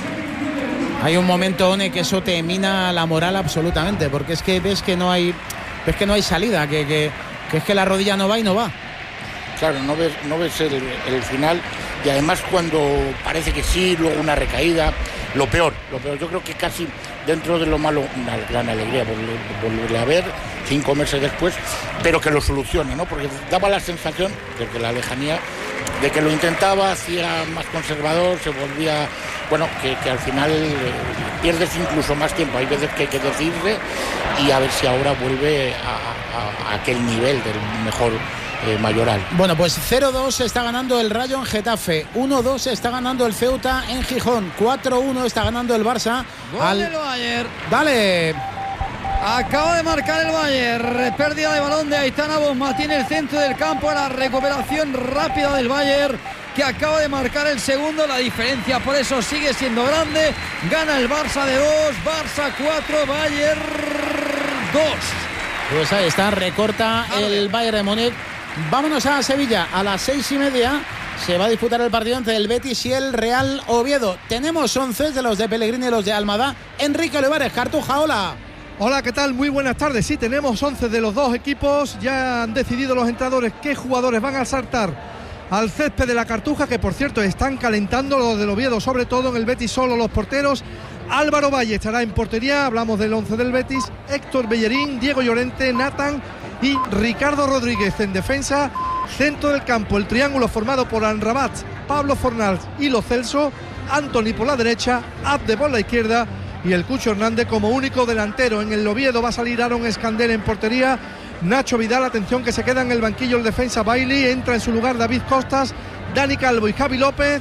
Hay un momento, One, que eso te mina la moral absolutamente, porque es que ves que no hay, ves que no hay salida, que, que, que es que la rodilla no va y no va. Claro, no ves, no ves el, el final y además cuando parece que sí, luego una recaída, lo peor, lo peor. Yo creo que casi dentro de lo malo, una gran alegría volver- volverle a ver cinco meses después, pero que lo solucione, ¿no? Porque daba la sensación, desde la lejanía, de que lo intentaba, hacía más conservador, se volvía, bueno, que, que al final eh, pierdes incluso más tiempo. Hay veces que hay que decidirse y a ver si ahora vuelve a, a- a aquel nivel del mejor eh, Mayoral. Bueno, pues cero dos está ganando el Rayo en Getafe, uno dos está ganando el Ceuta en Gijón, cuatro uno está ganando el Barça. Gol al... del Bayern. Dale. Acaba de marcar el Bayern. Pérdida de balón de Aitana Bonmatí en el centro del campo. La recuperación rápida del Bayern, que acaba de marcar el segundo. La diferencia por eso sigue siendo grande. Gana el Barça de dos. Barça cuatro, Bayern dos. Pues ahí está, recorta el Bayern de Múnich. Vámonos a Sevilla, a las seis y media se va a disputar el partido entre el Betis y el Real Oviedo. Tenemos once de los de Pellegrini y los de Almada. Enrique Olivares, Cartuja, hola. Hola, ¿qué tal? Muy buenas tardes. Sí, tenemos once de los dos equipos. Ya han decidido los entrenadores qué jugadores van a saltar al césped de la Cartuja, que por cierto están calentando los del Oviedo, sobre todo en el Betis solo los porteros. Álvaro Valle estará en portería, hablamos del once del Betis, Héctor Bellerín, Diego Llorente, Nathan y Ricardo Rodríguez en defensa. Centro del campo, el triángulo formado por Amrabat, Pablo Fornals y Lo Celso, Antoni por la derecha, Abde por la izquierda y el Cucho Hernández como único delantero. En el Oviedo va a salir Aaron Escandel en portería, Nacho Vidal, atención que se queda en el banquillo el defensa Bailey, entra en su lugar David Costas, Dani Calvo y Javi López.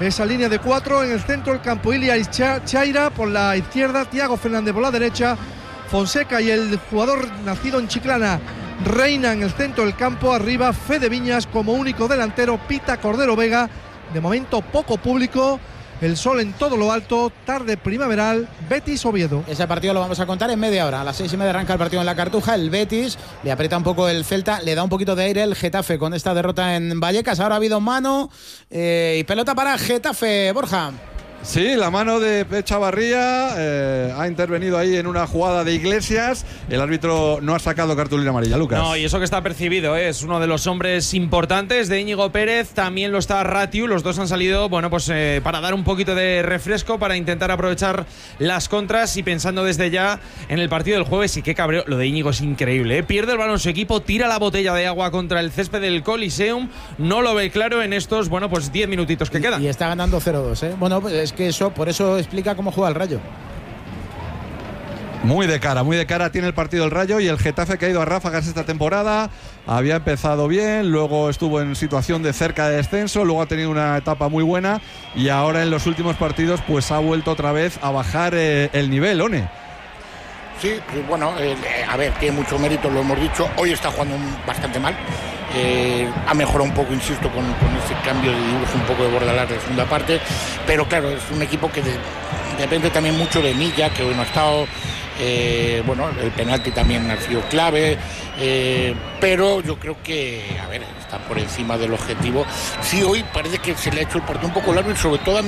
esa línea de cuatro. En el centro el campo Ilia Chaira, por la izquierda Thiago Fernández por la derecha, Fonseca y el jugador nacido en Chiclana Reina en el centro del campo. Arriba Fede Viñas como único delantero, Pita Cordero Vega. De momento poco público, el sol en todo lo alto, tarde primaveral, Betis Oviedo. Ese partido lo vamos a contar en media hora. A las seis y media arranca el partido en la Cartuja. El Betis le aprieta un poco el Celta, le da un poquito de aire el Getafe con esta derrota en Vallecas. Ahora ha habido mano eh, y pelota para Getafe, Borja. Sí, la mano de Echavarría eh, ha intervenido ahí en una jugada de Iglesias. El árbitro no ha sacado cartulina amarilla, Lucas. No, y eso que está percibido, ¿eh? Es uno de los hombres importantes de Íñigo Pérez. También lo está Ratiu. Los dos han salido, bueno, pues eh, para dar un poquito de refresco, para intentar aprovechar las contras y pensando desde ya en el partido del jueves. Y qué cabreo, lo de Íñigo es increíble, ¿eh? Pierde el balón su equipo, tira la botella de agua contra el césped del Coliseum. No lo ve claro en estos, bueno, pues diez minutitos que quedan. Y está ganando cero dos, ¿eh? Bueno, pues es que eso, por eso explica cómo juega el Rayo. Muy de cara, muy de cara tiene el partido el Rayo, y el Getafe que ha ido a ráfagas esta temporada. Había empezado bien, luego estuvo en situación de cerca de descenso, luego ha tenido una etapa muy buena y ahora en los últimos partidos pues ha vuelto otra vez a bajar eh, el nivel, One. Sí, bueno, eh, a ver, tiene mucho mérito, lo hemos dicho. Hoy está jugando bastante mal. Eh, ha mejorado un poco, insisto, con, con ese cambio de dibujo, un poco de Bordalas de segunda parte. Pero claro, es un equipo que de, depende también mucho de Milla, que hoy no ha estado. Eh, bueno, el penalti también ha sido clave. Eh, pero yo creo que, a ver, está por encima del objetivo. Sí, hoy parece que se le ha hecho el partido un poco largo y sobre todo